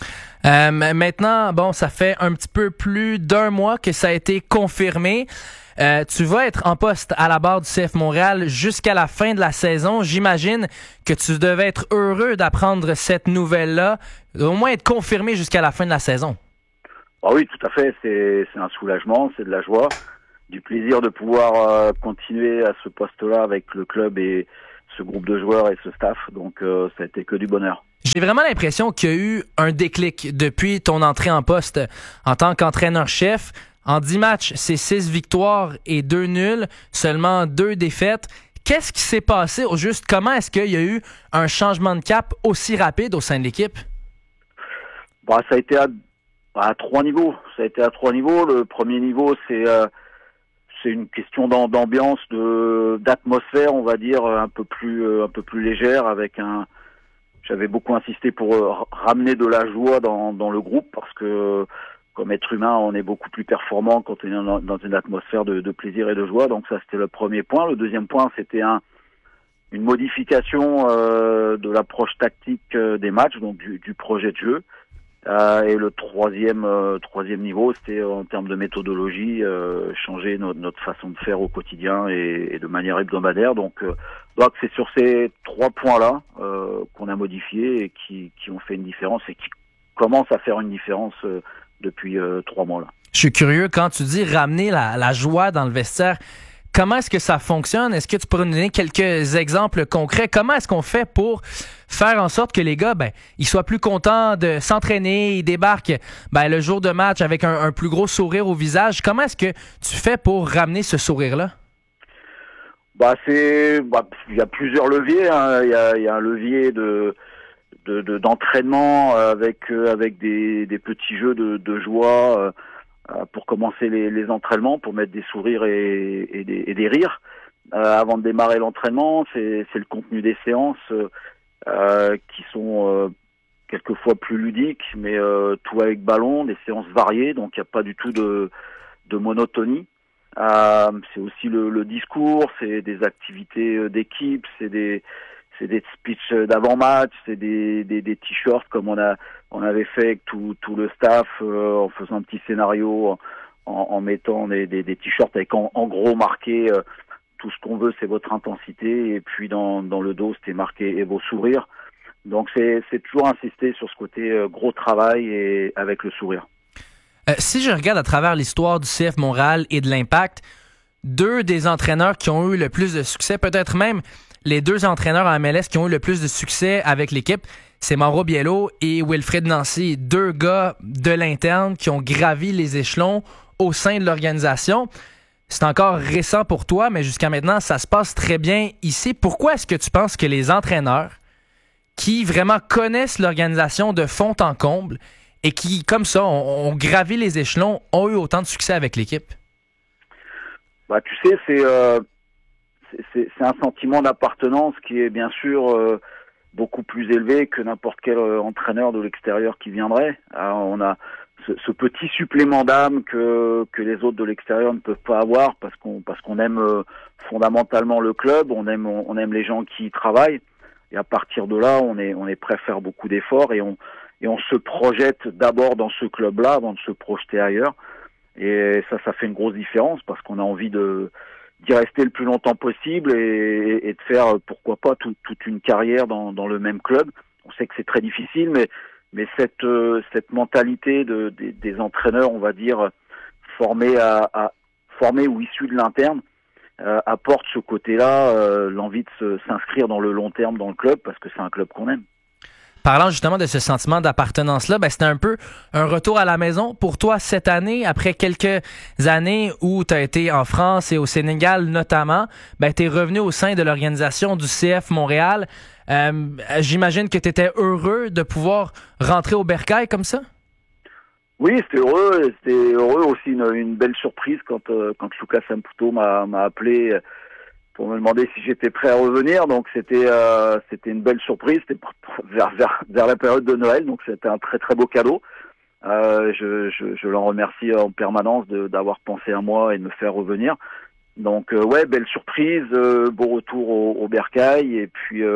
Euh, maintenant, bon, ça fait un petit peu plus d'un mois que ça a été confirmé. Euh, tu vas être en poste à la barre du C F Montréal jusqu'à la fin de la saison. J'imagine que tu devais être heureux d'apprendre cette nouvelle-là, au moins être confirmé jusqu'à la fin de la saison. Ah oui, tout à fait. C'est, c'est un soulagement, c'est de la joie, du plaisir de pouvoir euh, continuer à ce poste-là avec le club et ce groupe de joueurs et ce staff. Donc, euh, ça a été que du bonheur. J'ai vraiment l'impression qu'il y a eu un déclic depuis ton entrée en poste en tant qu'entraîneur-chef. En dix matchs, c'est six victoires et deux nuls, seulement deux défaites. Qu'est-ce qui s'est passé au juste? Comment est-ce qu'il y a eu un changement de cap aussi rapide au sein de l'équipe? Bah, ça a été à, à trois niveaux. Ça a été à trois niveaux. Le premier niveau, c'est euh, c'est une question d'ambiance, de d'atmosphère, on va dire, un peu plus euh, un peu plus légère, avec un. J'avais beaucoup insisté pour euh, ramener de la joie dans dans le groupe parce que comme être humain, on est beaucoup plus performant quand on est dans une atmosphère de, de plaisir et de joie. Donc ça, c'était le premier point. Le deuxième point, c'était un, une modification euh, de l'approche tactique euh, des matchs, donc du, du projet de jeu. Euh, et le troisième, euh, troisième niveau, c'était en termes de méthodologie, euh, changer notre, notre façon de faire au quotidien et, et de manière hebdomadaire. Donc, euh, donc c'est sur ces trois points-là euh, qu'on a modifié et qui, qui ont fait une différence et qui commencent à faire une différence euh, depuis euh, trois mois là. Je suis curieux, quand tu dis ramener la, la joie dans le vestiaire, comment est-ce que ça fonctionne? Est-ce que tu pourrais nous donner quelques exemples concrets? Comment est-ce qu'on fait pour faire en sorte que les gars, ben, ils soient plus contents de s'entraîner, ils débarquent ben, le jour de match avec un, un plus gros sourire au visage? Comment est-ce que tu fais pour ramener ce sourire-là? Bah c'est, bah, il y a plusieurs leviers. Hein. Il y a, il y a un levier de De, de, d'entraînement avec euh, avec des, des petits jeux de, de joie euh, pour commencer les, les entraînements, pour mettre des sourires et, et, des, et des rires euh, avant de démarrer l'entraînement. C'est, c'est le contenu des séances euh, qui sont euh, quelquefois plus ludiques, mais euh, tout avec ballon, des séances variées, donc il n'y a pas du tout de, de monotonie. Euh, c'est aussi le, le discours, c'est des activités d'équipe, c'est des c'est des speeches d'avant-match, c'est des, des, des t-shirts comme on a on avait fait avec tout, tout le staff euh, en faisant un petit scénario, en, en mettant des, des, des t-shirts avec en, en gros marqué euh, tout ce qu'on veut, c'est votre intensité, et puis dans, dans le dos c'était marqué et vos sourires. Donc c'est, c'est toujours insister sur ce côté euh, gros travail et avec le sourire. Euh, si je regarde à travers l'histoire du C F Montréal et de l'Impact, deux des entraîneurs qui ont eu le plus de succès, peut-être même les deux entraîneurs en M L S qui ont eu le plus de succès avec l'équipe, c'est Mauro Biello et Wilfrid Nancy, deux gars de l'interne qui ont gravi les échelons au sein de l'organisation. C'est encore récent pour toi, mais jusqu'à maintenant, ça se passe très bien ici. Pourquoi est-ce que tu penses que les entraîneurs qui vraiment connaissent l'organisation de fond en comble et qui, comme ça, ont, ont gravi les échelons, ont eu autant de succès avec l'équipe? Bah, tu sais, c'est... Euh... C'est, c'est un sentiment d'appartenance qui est bien sûr euh, beaucoup plus élevé que n'importe quel euh, entraîneur de l'extérieur qui viendrait. Alors, on a ce, ce petit supplément d'âme que que les autres de l'extérieur ne peuvent pas avoir parce qu'on parce qu'on aime euh, fondamentalement le club, on aime on, on aime les gens qui y travaillent, et à partir de là, on est on est prêt à faire beaucoup d'efforts et on et on se projette d'abord dans ce club-là avant de se projeter ailleurs. Et ça, ça fait une grosse différence parce qu'on a envie de d'y rester le plus longtemps possible et, et de faire, pourquoi pas, tout, toute une carrière dans, dans le même club. On sait que c'est très difficile, mais, mais cette, euh, cette mentalité de, des, des entraîneurs, on va dire, formés, à, à, formés ou issus de l'interne, euh, apporte ce côté-là, euh, l'envie de se, s'inscrire dans le long terme dans le club, parce que c'est un club qu'on aime. Parlant justement de ce sentiment d'appartenance-là, ben c'était un peu un retour à la maison pour toi cette année, après quelques années où tu as été en France et au Sénégal notamment, ben tu es revenu au sein de l'organisation du C F Montréal. Euh, j'imagine que tu étais heureux de pouvoir rentrer au Bercail comme ça? Oui, c'était heureux. C'était heureux aussi, une, une belle surprise quand, euh, quand Lucas Samputo m'a, m'a appelé pour me demander si j'étais prêt à revenir. Donc c'était euh, c'était une belle surprise. C'était vers, vers, vers la période de Noël, donc c'était un très très beau cadeau. Euh, je, je, je l'en remercie en permanence de, d'avoir pensé à moi et de me faire revenir. Donc euh, ouais, belle surprise, euh, beau retour au, au Bercail, et puis euh,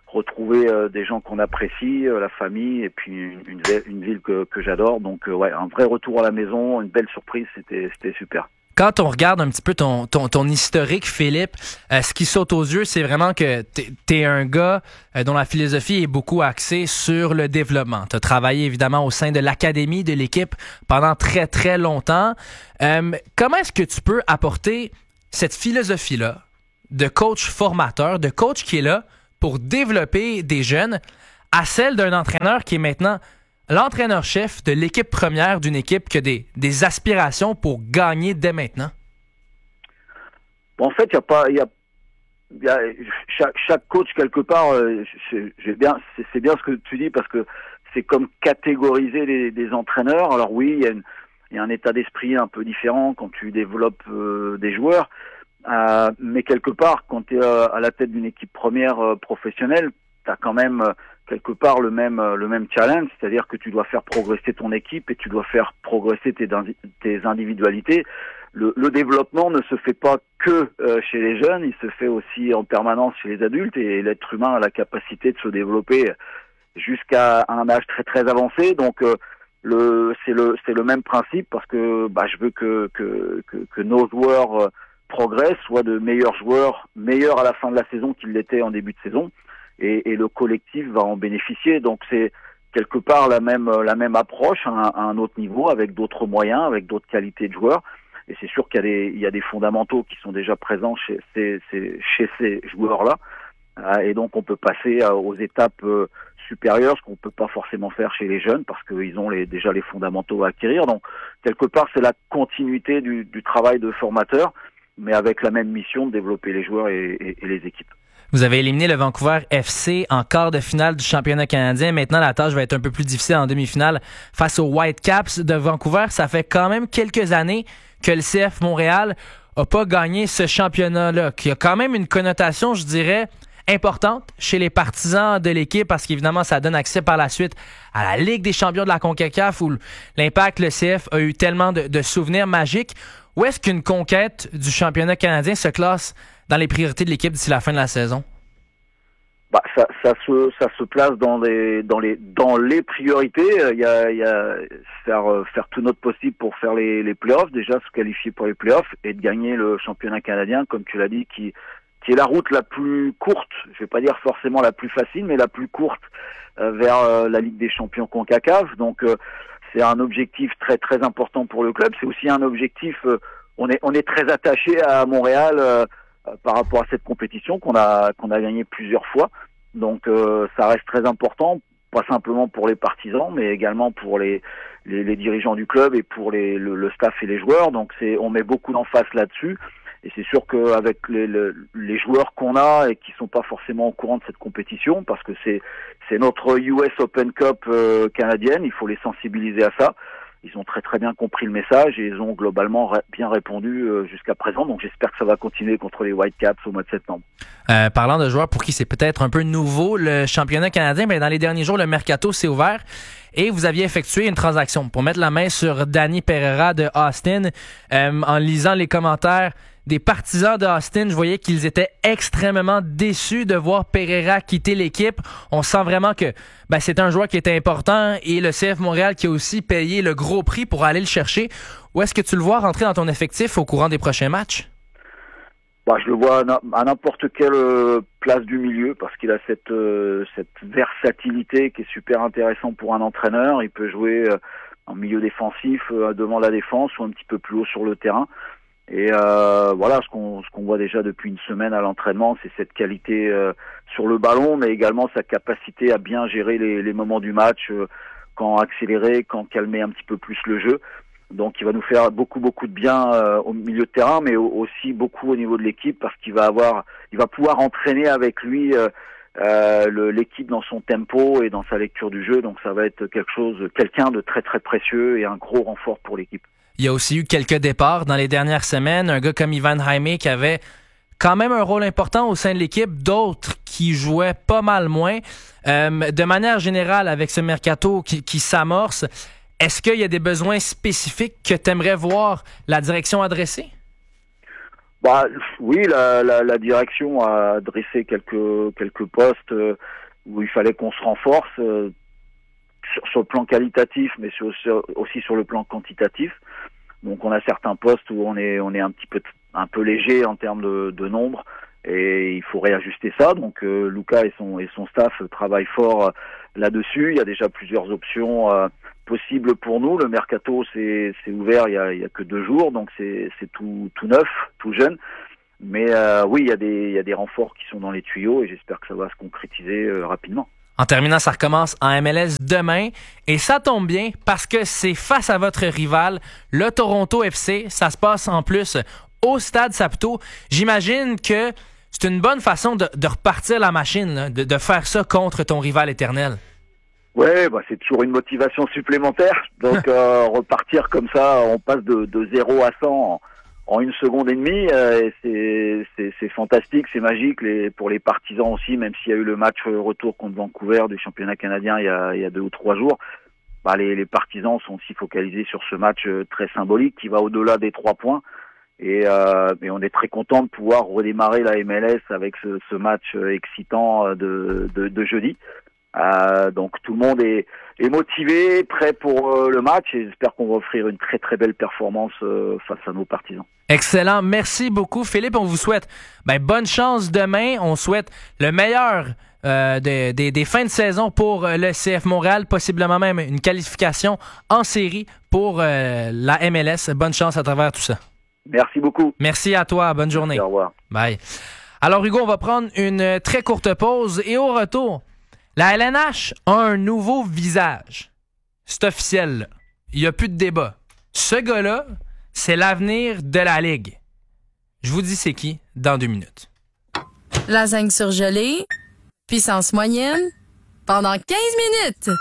retrouver euh, des gens qu'on apprécie, euh, la famille, et puis une, une, une ville que, que j'adore. Donc euh, ouais, un vrai retour à la maison, une belle surprise, c'était, c'était super. Quand on regarde un petit peu ton, ton, ton historique, Philippe, euh, ce qui saute aux yeux, c'est vraiment que t'es, t'es un gars euh, dont la philosophie est beaucoup axée sur le développement. Tu as travaillé évidemment au sein de l'académie de l'équipe pendant très, très longtemps. Euh, comment est-ce que tu peux apporter cette philosophie-là de coach formateur, de coach qui est là pour développer des jeunes, à celle d'un entraîneur qui est maintenant l'entraîneur-chef de l'équipe première d'une équipe qui a des, des aspirations pour gagner dès maintenant? Bon, en fait, il y a pas, il y a, y a chaque, chaque coach quelque part, euh, j'ai, j'ai bien, c'est, c'est bien ce que tu dis parce que c'est comme catégoriser les, les entraîneurs. Alors oui, il y a une, il y a un état d'esprit un peu différent quand tu développes euh, des joueurs, euh, mais quelque part, quand tu es euh, à la tête d'une équipe première euh, professionnelle, tu as quand même euh, quelque part le même euh, le même challenge, c'est-à-dire que tu dois faire progresser ton équipe et tu dois faire progresser tes, tes individualités. Le, le développement ne se fait pas que euh, chez les jeunes, il se fait aussi en permanence chez les adultes, et l'être humain a la capacité de se développer jusqu'à un âge très très avancé. Donc euh, le c'est le c'est le même principe, parce que bah je veux que que que, que nos joueurs euh, progressent, soient de meilleurs joueurs, meilleurs à la fin de la saison qu'ils l'étaient en début de saison. Et, et le collectif va en bénéficier. Donc c'est quelque part la même la même approche à un, à un autre niveau, avec d'autres moyens, avec d'autres qualités de joueurs. Et c'est sûr qu'il y a des il y a des fondamentaux qui sont déjà présents chez ces, ces chez ces joueurs-là. Et donc on peut passer aux étapes supérieures, ce qu'on peut pas forcément faire chez les jeunes, parce qu'ils ont les, déjà les fondamentaux à acquérir. Donc quelque part c'est la continuité du, du travail de formateur, mais avec la même mission de développer les joueurs et, et, et les équipes. Vous avez éliminé le Vancouver F C en quart de finale du championnat canadien. Maintenant, la tâche va être un peu plus difficile en demi-finale face aux Whitecaps de Vancouver. Ça fait quand même quelques années que le C F Montréal a pas gagné ce championnat-là, qui a quand même une connotation, je dirais, importante chez les partisans de l'équipe, parce qu'évidemment, ça donne accès par la suite à la Ligue des champions de la CONCACAF, où l'Impact, le C F, a eu tellement de, de souvenirs magiques. Où est-ce qu'une conquête du championnat canadien se classe dans les priorités de l'équipe d'ici la fin de la saison? Bah, ça, ça se, ça se place dans les, dans les, dans les priorités. Il y a, il y a faire, faire tout notre possible pour faire les, les playoffs, déjà se qualifier pour les playoffs et de gagner le championnat canadien, comme tu l'as dit, qui, qui est la route la plus courte. Je vais pas dire forcément la plus facile, mais la plus courte euh, vers euh, la Ligue des champions CONCACAF. Donc, euh, c'est un objectif très, très important pour le club. C'est aussi un objectif, euh, on est, on est très attaché à Montréal, euh, par rapport à cette compétition qu'on a qu'on a gagné plusieurs fois. Donc euh, ça reste très important, pas simplement pour les partisans, mais également pour les les, les dirigeants du club et pour les le, le staff et les joueurs. Donc c'est on met beaucoup d'emphase là-dessus, et c'est sûr qu'avec les, les les joueurs qu'on a et qui sont pas forcément au courant de cette compétition, parce que c'est c'est notre U S Open Cup euh, canadienne, il faut les sensibiliser à ça. Ils ont très très bien compris le message et ils ont globalement ré- bien répondu euh, jusqu'à présent. Donc j'espère que ça va continuer contre les Whitecaps au mois de septembre. Euh, parlant de joueurs pour qui c'est peut-être un peu nouveau, le championnat canadien, ben, dans les derniers jours, le mercato s'est ouvert et vous aviez effectué une transaction pour mettre la main sur Danny Pereira de Austin. Euh, en lisant les commentaires des partisans de Austin, je voyais qu'ils étaient extrêmement déçus de voir Pereira quitter l'équipe. On sent vraiment que ben, c'est un joueur qui était important, et le C F Montréal qui a aussi payé le gros prix pour aller le chercher. Où est-ce que tu le vois rentrer dans ton effectif au courant des prochains matchs? Bah, je le vois à n'importe quelle place du milieu, parce qu'il a cette, euh, cette versatilité qui est super intéressante pour un entraîneur. Il peut jouer en milieu défensif, euh, devant la défense, ou un petit peu plus haut sur le terrain. Et euh, voilà, ce qu'on ce qu'on voit déjà depuis une semaine à l'entraînement, c'est cette qualité euh, sur le ballon, mais également sa capacité à bien gérer les, les moments du match, euh, quand accélérer, quand calmer un petit peu plus le jeu. Donc il va nous faire beaucoup beaucoup de bien euh, au milieu de terrain, mais au, aussi beaucoup au niveau de l'équipe, parce qu'il va avoir, il va pouvoir entraîner avec lui euh, euh, le, l'équipe dans son tempo et dans sa lecture du jeu. Donc ça va être quelque chose, quelqu'un de très très précieux et un gros renfort pour l'équipe. Il y a aussi eu quelques départs dans les dernières semaines. Un gars comme Ivan Jaime qui avait quand même un rôle important au sein de l'équipe, d'autres qui jouaient pas mal moins. Euh, de manière générale, avec ce mercato qui, qui s'amorce, est-ce qu'il y a des besoins spécifiques que tu aimerais voir la direction adresser? Bah oui, la, la, la direction a adressé quelques quelques postes. où il fallait qu'on se renforce euh, sur, sur le plan qualitatif, mais sur, sur, aussi sur le plan quantitatif. Donc on a certains postes où on est on est un petit peu un peu léger en termes de, de nombre et il faut réajuster ça. Donc euh, Luca et son et son staff travaillent fort euh, là-dessus. Il y a déjà plusieurs options euh, possibles pour nous. Le mercato c'est c'est ouvert il y a il y a que deux jours, donc c'est c'est tout tout neuf, tout jeune. Mais euh, oui, il y a des il y a des renforts qui sont dans les tuyaux et j'espère que ça va se concrétiser euh, rapidement. En terminant, ça recommence en M L S demain. Et ça tombe bien parce que c'est face à votre rival, le Toronto F C. Ça se passe en plus au Stade Saputo. J'imagine que c'est une bonne façon de, de repartir la machine, de, de faire ça contre ton rival éternel. Ouais, bah c'est toujours une motivation supplémentaire. Donc euh, repartir comme ça, on passe de, de zéro à cent en, en une seconde et demie. Euh, et c'est, c'est, c'est fantastique, c'est magique les, pour les partisans aussi, même s'il y a eu le match retour contre Vancouver du championnat canadien il y a, il y a deux ou trois jours. Bah, les, les partisans sont aussi focalisés sur ce match très symbolique qui va au-delà des trois points. Et, euh, et on est très content de pouvoir redémarrer la M L S avec ce, ce match excitant de, de, de jeudi. Euh, donc tout le monde est, est motivé, prêt pour euh, le match et j'espère qu'on va offrir une très très belle performance euh, face à nos partisans. Excellent. Merci beaucoup, Philippe. On vous souhaite ben, bonne chance demain. On souhaite le meilleur euh, des, des, des fins de saison pour le C F Montréal, possiblement même une qualification en série pour euh, la M L S. Bonne chance à travers tout ça. Merci beaucoup. Merci à toi. Bonne journée. Merci, au revoir. Bye. Alors, Hugo, on va prendre une très courte pause et au retour, la L N H a un nouveau visage. C'est officiel, là. Il n'y a plus de débat. Ce gars-là, c'est l'avenir de la Ligue. Je vous dis c'est qui dans deux minutes. Lasagne surgelée, puissance moyenne, pendant quinze minutes.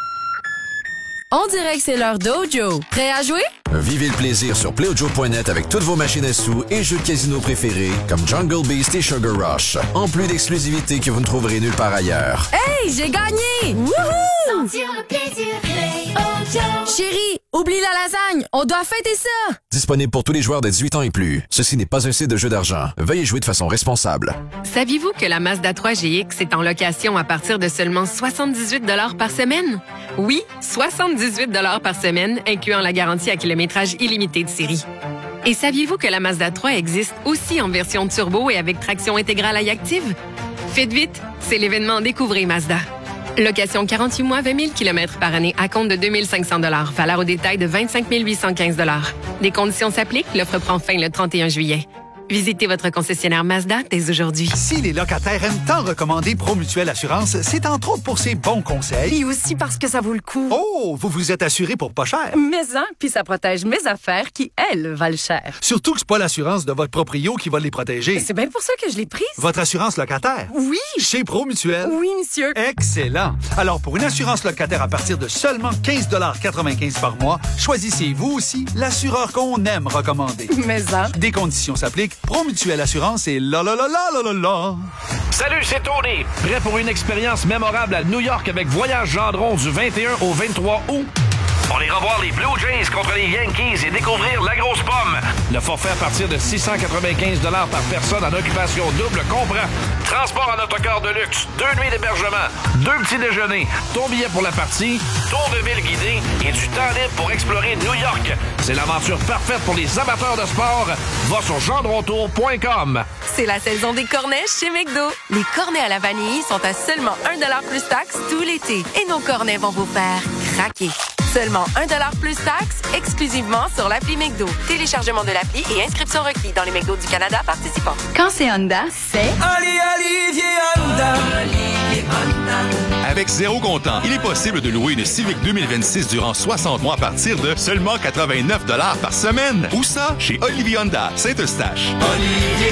On dirait que c'est l'heure d'Ojo. Prêt à jouer? Vivez le plaisir sur play ojo point net avec toutes vos machines à sous et jeux de casino préférés comme Jungle Beast et Sugar Rush. En plus d'exclusivités que vous ne trouverez nulle part ailleurs. Hey, j'ai gagné! Wouhou! Sentir le plaisir, Play Ojo. Chérie, oublie la lasagne, on doit fêter ça! Disponible pour tous les joueurs de dix-huit ans et plus. Ceci n'est pas un site de jeu d'argent. Veuillez jouer de façon responsable. Saviez-vous que la Mazda trois G X est en location à partir de seulement soixante-dix-huit dollars par semaine? Oui, soixante-dix-huit dollars par semaine, incluant la garantie à kilométrage illimité de série. Et saviez-vous que la Mazda trois existe aussi en version turbo et avec traction intégrale I-Active? Faites vite, c'est l'événement Découvrez Mazda. Location quarante-huit mois, vingt mille kilomètres par année à compte de deux mille cinq cents dollars. Valeur au détail de vingt-cinq mille huit cent quinze dollars. Des conditions s'appliquent. L'offre prend fin le trente et un juillet. Visitez votre concessionnaire Mazda dès aujourd'hui. Si les locataires aiment tant recommander Promutuelle Assurance, c'est entre autres pour ses bons conseils. Et aussi parce que ça vaut le coup. Oh, vous vous êtes assuré pour pas cher. Mais hein, puis ça protège mes affaires qui, elles, valent cher. Surtout que c'est pas l'assurance de votre proprio qui va les protéger. C'est bien pour ça que je l'ai prise. Votre assurance locataire? Oui. Chez Promutuelle? Oui, monsieur. Excellent. Alors, pour une assurance locataire à partir de seulement quinze dollars quatre-vingt-quinze par mois, choisissez vous aussi l'assureur qu'on aime recommander. Mais hein. Des conditions s'appliquent. Promutuelle Assurance et la la la la la la la. Salut, c'est Tony. Prêt pour une expérience mémorable à New York avec Voyage Gendron du vingt et un au vingt-trois août? On ira voir les Blue Jays contre les Yankees et découvrir la grosse pomme. Le forfait à partir de six cent quatre-vingt-quinze dollars par personne en occupation double comprend transport en autocar de luxe, deux nuits d'hébergement, deux petits déjeuners, ton billet pour la partie, tour de ville guidé et du temps libre pour explorer New York. C'est l'aventure parfaite pour les amateurs de sport. Va sur gendrontour point com. C'est la saison des cornets chez McDo. Les cornets à la vanille sont à seulement un dollar plus taxe tout l'été. Et nos cornets vont vous faire craquer. Seulement un dollar plus taxe, exclusivement sur l'appli McDo. Téléchargement de l'appli et inscription requis dans les McDo du Canada participants. Quand c'est Honda, c'est... Ali, Olivier Honda. Olivier Honda. Avec zéro comptant, il est possible de louer une Civic deux mille vingt-six durant soixante mois à partir de seulement quatre-vingt-neuf dollars par semaine. Où ça? Chez Olivier Honda, Saint-Eustache. Olivier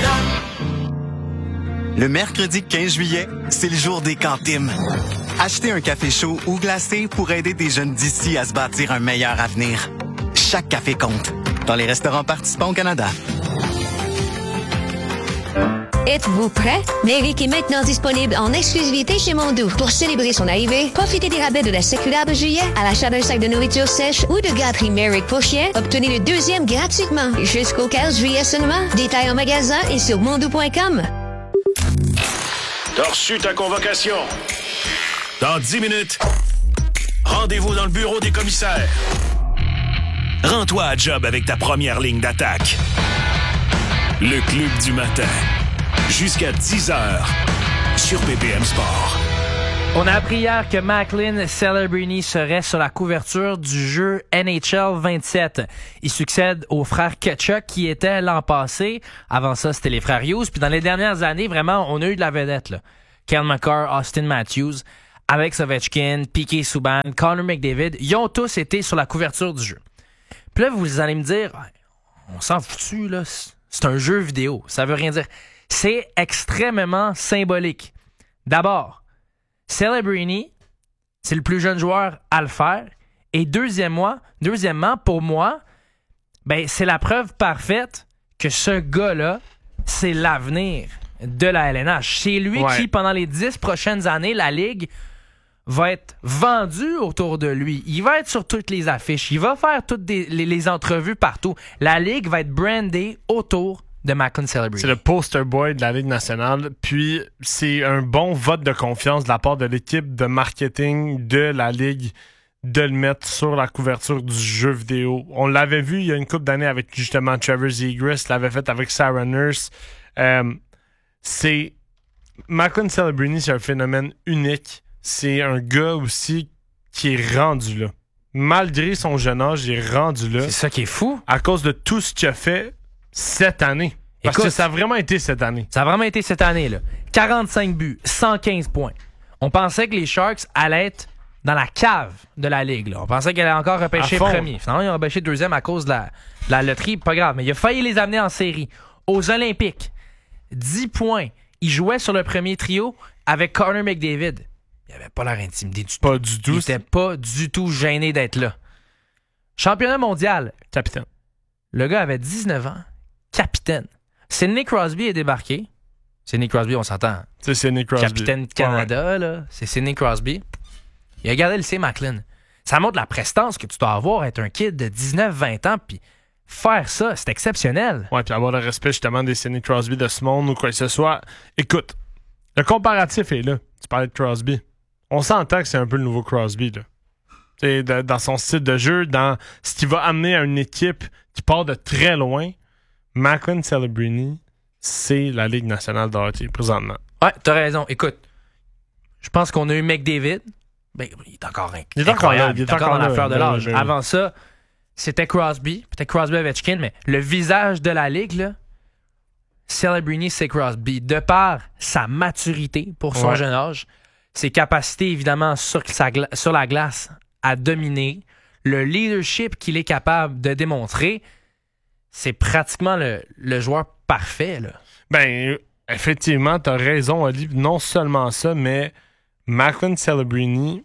Honda. Le mercredi quinze juillet, c'est le jour des cantines. Achetez un café chaud ou glacé pour aider des jeunes d'ici à se bâtir un meilleur avenir. Chaque café compte. Dans les restaurants participants au Canada. Êtes-vous prêt? Méric est maintenant disponible en exclusivité chez Mondou. Pour célébrer son arrivée, profitez des rabais de la séculaire de juillet à l'achat d'un sac de nourriture sèche ou de gâterie Méric pour chien. Obtenez le deuxième gratuitement jusqu'au quinze juillet seulement. Détails en magasin et sur mondou point com. T'as reçu ta convocation. Dans dix minutes, rendez-vous dans le bureau des commissaires. Rends-toi à job avec ta première ligne d'attaque. Le Club du matin. Jusqu'à dix heures sur B P M Sport. On a appris hier que Macklin Celebrini serait sur la couverture du jeu N H L vingt-sept. Il succède aux frères Tkachuk qui étaient l'an passé. Avant ça, c'était les frères Hughes. Puis dans les dernières années, vraiment, on a eu de la vedette, là. Ken McCarr, Austin Matthews, Alex Ovechkin, P K Subban, Connor McDavid, ils ont tous été sur la couverture du jeu. Puis là, vous allez me dire, on s'en fout, là, c'est un jeu vidéo. Ça veut rien dire. C'est extrêmement symbolique. D'abord, Celebrini, c'est le plus jeune joueur à le faire. Et deuxièmement, deuxièmement pour moi, ben, c'est la preuve parfaite que ce gars-là, c'est l'avenir de la L N H. C'est lui ouais. qui, pendant les dix prochaines années, la Ligue va être vendue autour de lui. Il va être sur toutes les affiches. Il va faire toutes des, les, les entrevues partout. La Ligue va être brandée autour de Macklin Celebrini. C'est le poster boy de la Ligue nationale. Puis, c'est un bon vote de confiance de la part de l'équipe de marketing de la Ligue de le mettre sur la couverture du jeu vidéo. On l'avait vu il y a une couple d'années avec justement Trevor Zegras, l'avait fait avec Sarah Nurse. Euh, c'est... Macklin Celebrini, c'est un phénomène unique. C'est un gars aussi qui est rendu là. Malgré son jeune âge, il est rendu là. C'est ça qui est fou. À cause de tout ce qu'il a fait cette année. Parce Écoute, que ça a vraiment été cette année. Ça a vraiment été cette année, là. quarante-cinq buts, cent quinze points. On pensait que les Sharks allaient être dans la cave de la Ligue, là. On pensait qu'elle allait encore repêcher premier. Finalement, ils ont repêché deuxième à cause de la, de la loterie. Pas grave, mais il a failli les amener en série. Aux Olympiques, dix points. Il jouait sur le premier trio avec Connor McDavid. Il avait pas l'air intimidé du pas tout. du tout. Il était pas du tout gêné d'être là. Championnat mondial. Capitaine. Le gars avait dix-neuf ans. Capitaine. Sidney Crosby est débarqué. Sidney Crosby, on s'entend. C'est Sidney Crosby. Capitaine du Canada, ouais. là. C'est Sidney Crosby. Il a gardé le C. Macklin. Ça montre la prestance que tu dois avoir, être un kid de dix-neuf vingt ans, puis faire ça, c'est exceptionnel. Ouais, puis avoir le respect justement des Sidney Crosby de ce monde ou quoi que ce soit. Écoute, le comparatif est là. Tu parlais de Crosby. On s'entend que c'est un peu le nouveau Crosby, là. T'sais, de, dans son style de jeu, dans ce qui va amener à une équipe qui part de très loin. Macklin Celebrini, c'est la Ligue nationale de hockey présentement. Ouais, t'as raison. Écoute, je pense qu'on a eu McDavid. Ben, il est encore inc- il est incroyable. Encore là, il est, il est encore, encore dans la fleur de l'âge. Là, là, Avant ça, c'était Crosby. Peut-être Crosby Ovechkin, mais le visage de la Ligue, là, Celebrini, c'est Crosby. De par sa maturité pour son ouais. jeune âge, ses capacités, évidemment, sur, sa gla- sur la glace à dominer, le leadership qu'il est capable de démontrer, c'est pratiquement le, le joueur parfait, là. Ben, effectivement, t'as raison, Ali. Non seulement ça, mais Macklin Celebrini,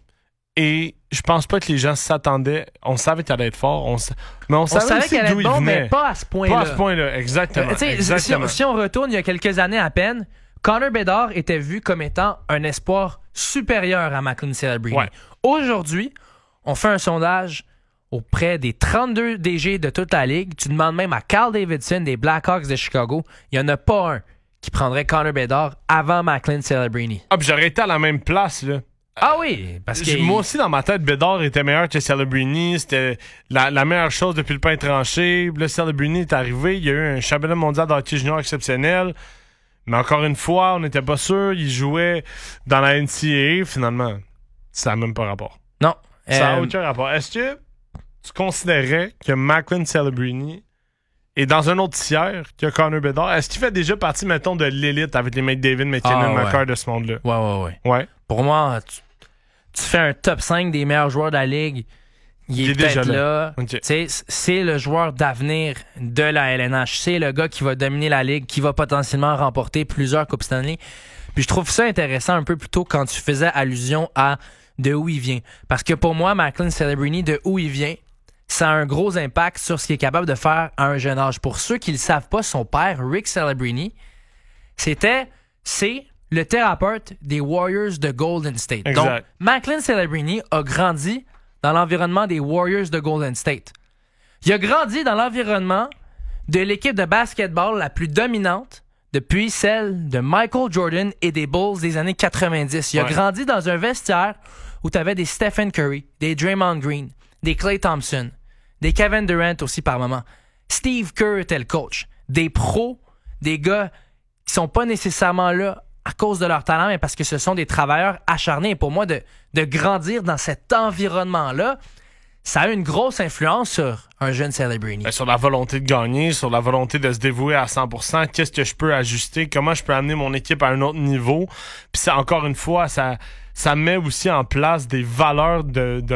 et je pense pas que les gens s'attendaient. On savait qu'il allait être fort, on s... mais on, on savait, savait qu'il allait être bon, il mais pas à ce point-là. Pas à ce point-là, exactement. Euh, exactement. Si, si on retourne il y a quelques années à peine, Connor Bedard était vu comme étant un espoir supérieur à Macklin Celebrini. Ouais. Aujourd'hui, on fait un sondage auprès des trente-deux D G de toute la Ligue. Tu demandes même à Carl Davidson des Blackhawks de Chicago. Il n'y en a pas un qui prendrait Connor Bedard avant Macklin Celebrini. Ah, puis j'aurais été à la même place, là. Ah oui, parce que... Moi aussi, dans ma tête, Bedard était meilleur que Celebrini. C'était la, la meilleure chose depuis le pain tranché. Là, Celebrini est arrivé. Il y a eu un championnat mondial de hockey junior exceptionnel. Mais encore une fois, on n'était pas sûr. Il jouait dans la N C A A. Finalement, ça n'a même pas rapport. Non. Ça n'a euh... aucun rapport. Est-ce que tu considérais que Macklin Celebrini est dans un autre tiers que Connor Bedard? Est-ce qu'il fait déjà partie, mettons, de l'élite avec les McDavid, McKinnon, ah, McCarr ouais. de ce monde-là? Ouais, ouais, ouais. Ouais. Pour moi, tu, tu fais un top cinq des meilleurs joueurs de la Ligue. Il est, est peut-être là. là. Okay. C'est, c'est le joueur d'avenir de la L N H. C'est le gars qui va dominer la Ligue, qui va potentiellement remporter plusieurs Coupes Stanley. Puis je trouve ça intéressant un peu plus tôt quand tu faisais allusion à de où il vient. Parce que pour moi, Macklin Celebrini, de où il vient, ça a un gros impact sur ce qu'il est capable de faire à un jeune âge. Pour ceux qui ne le savent pas, son père, Rick Celebrini, c'était, c'est le thérapeute des Warriors de Golden State. Exact. Donc, Macklin Celebrini a grandi dans l'environnement des Warriors de Golden State. Il a grandi dans l'environnement de l'équipe de basketball la plus dominante depuis celle de Michael Jordan et des Bulls des années quatre-vingt-dix. Il a Ouais. grandi dans un vestiaire où tu avais des Stephen Curry, des Draymond Green, des Klay Thompson, des Kevin Durant aussi par moment. Steve Kerr était le coach. Des pros, des gars qui sont pas nécessairement là à cause de leur talent, mais parce que ce sont des travailleurs acharnés. Et pour moi, de, de grandir dans cet environnement-là, ça a une grosse influence sur un jeune Celebrini. Ben, sur la volonté de gagner, sur la volonté de se dévouer à cent pour cent. Qu'est-ce que je peux ajuster? Comment je peux amener mon équipe à un autre niveau? Puis ça, encore une fois, ça, ça met aussi en place des valeurs de, de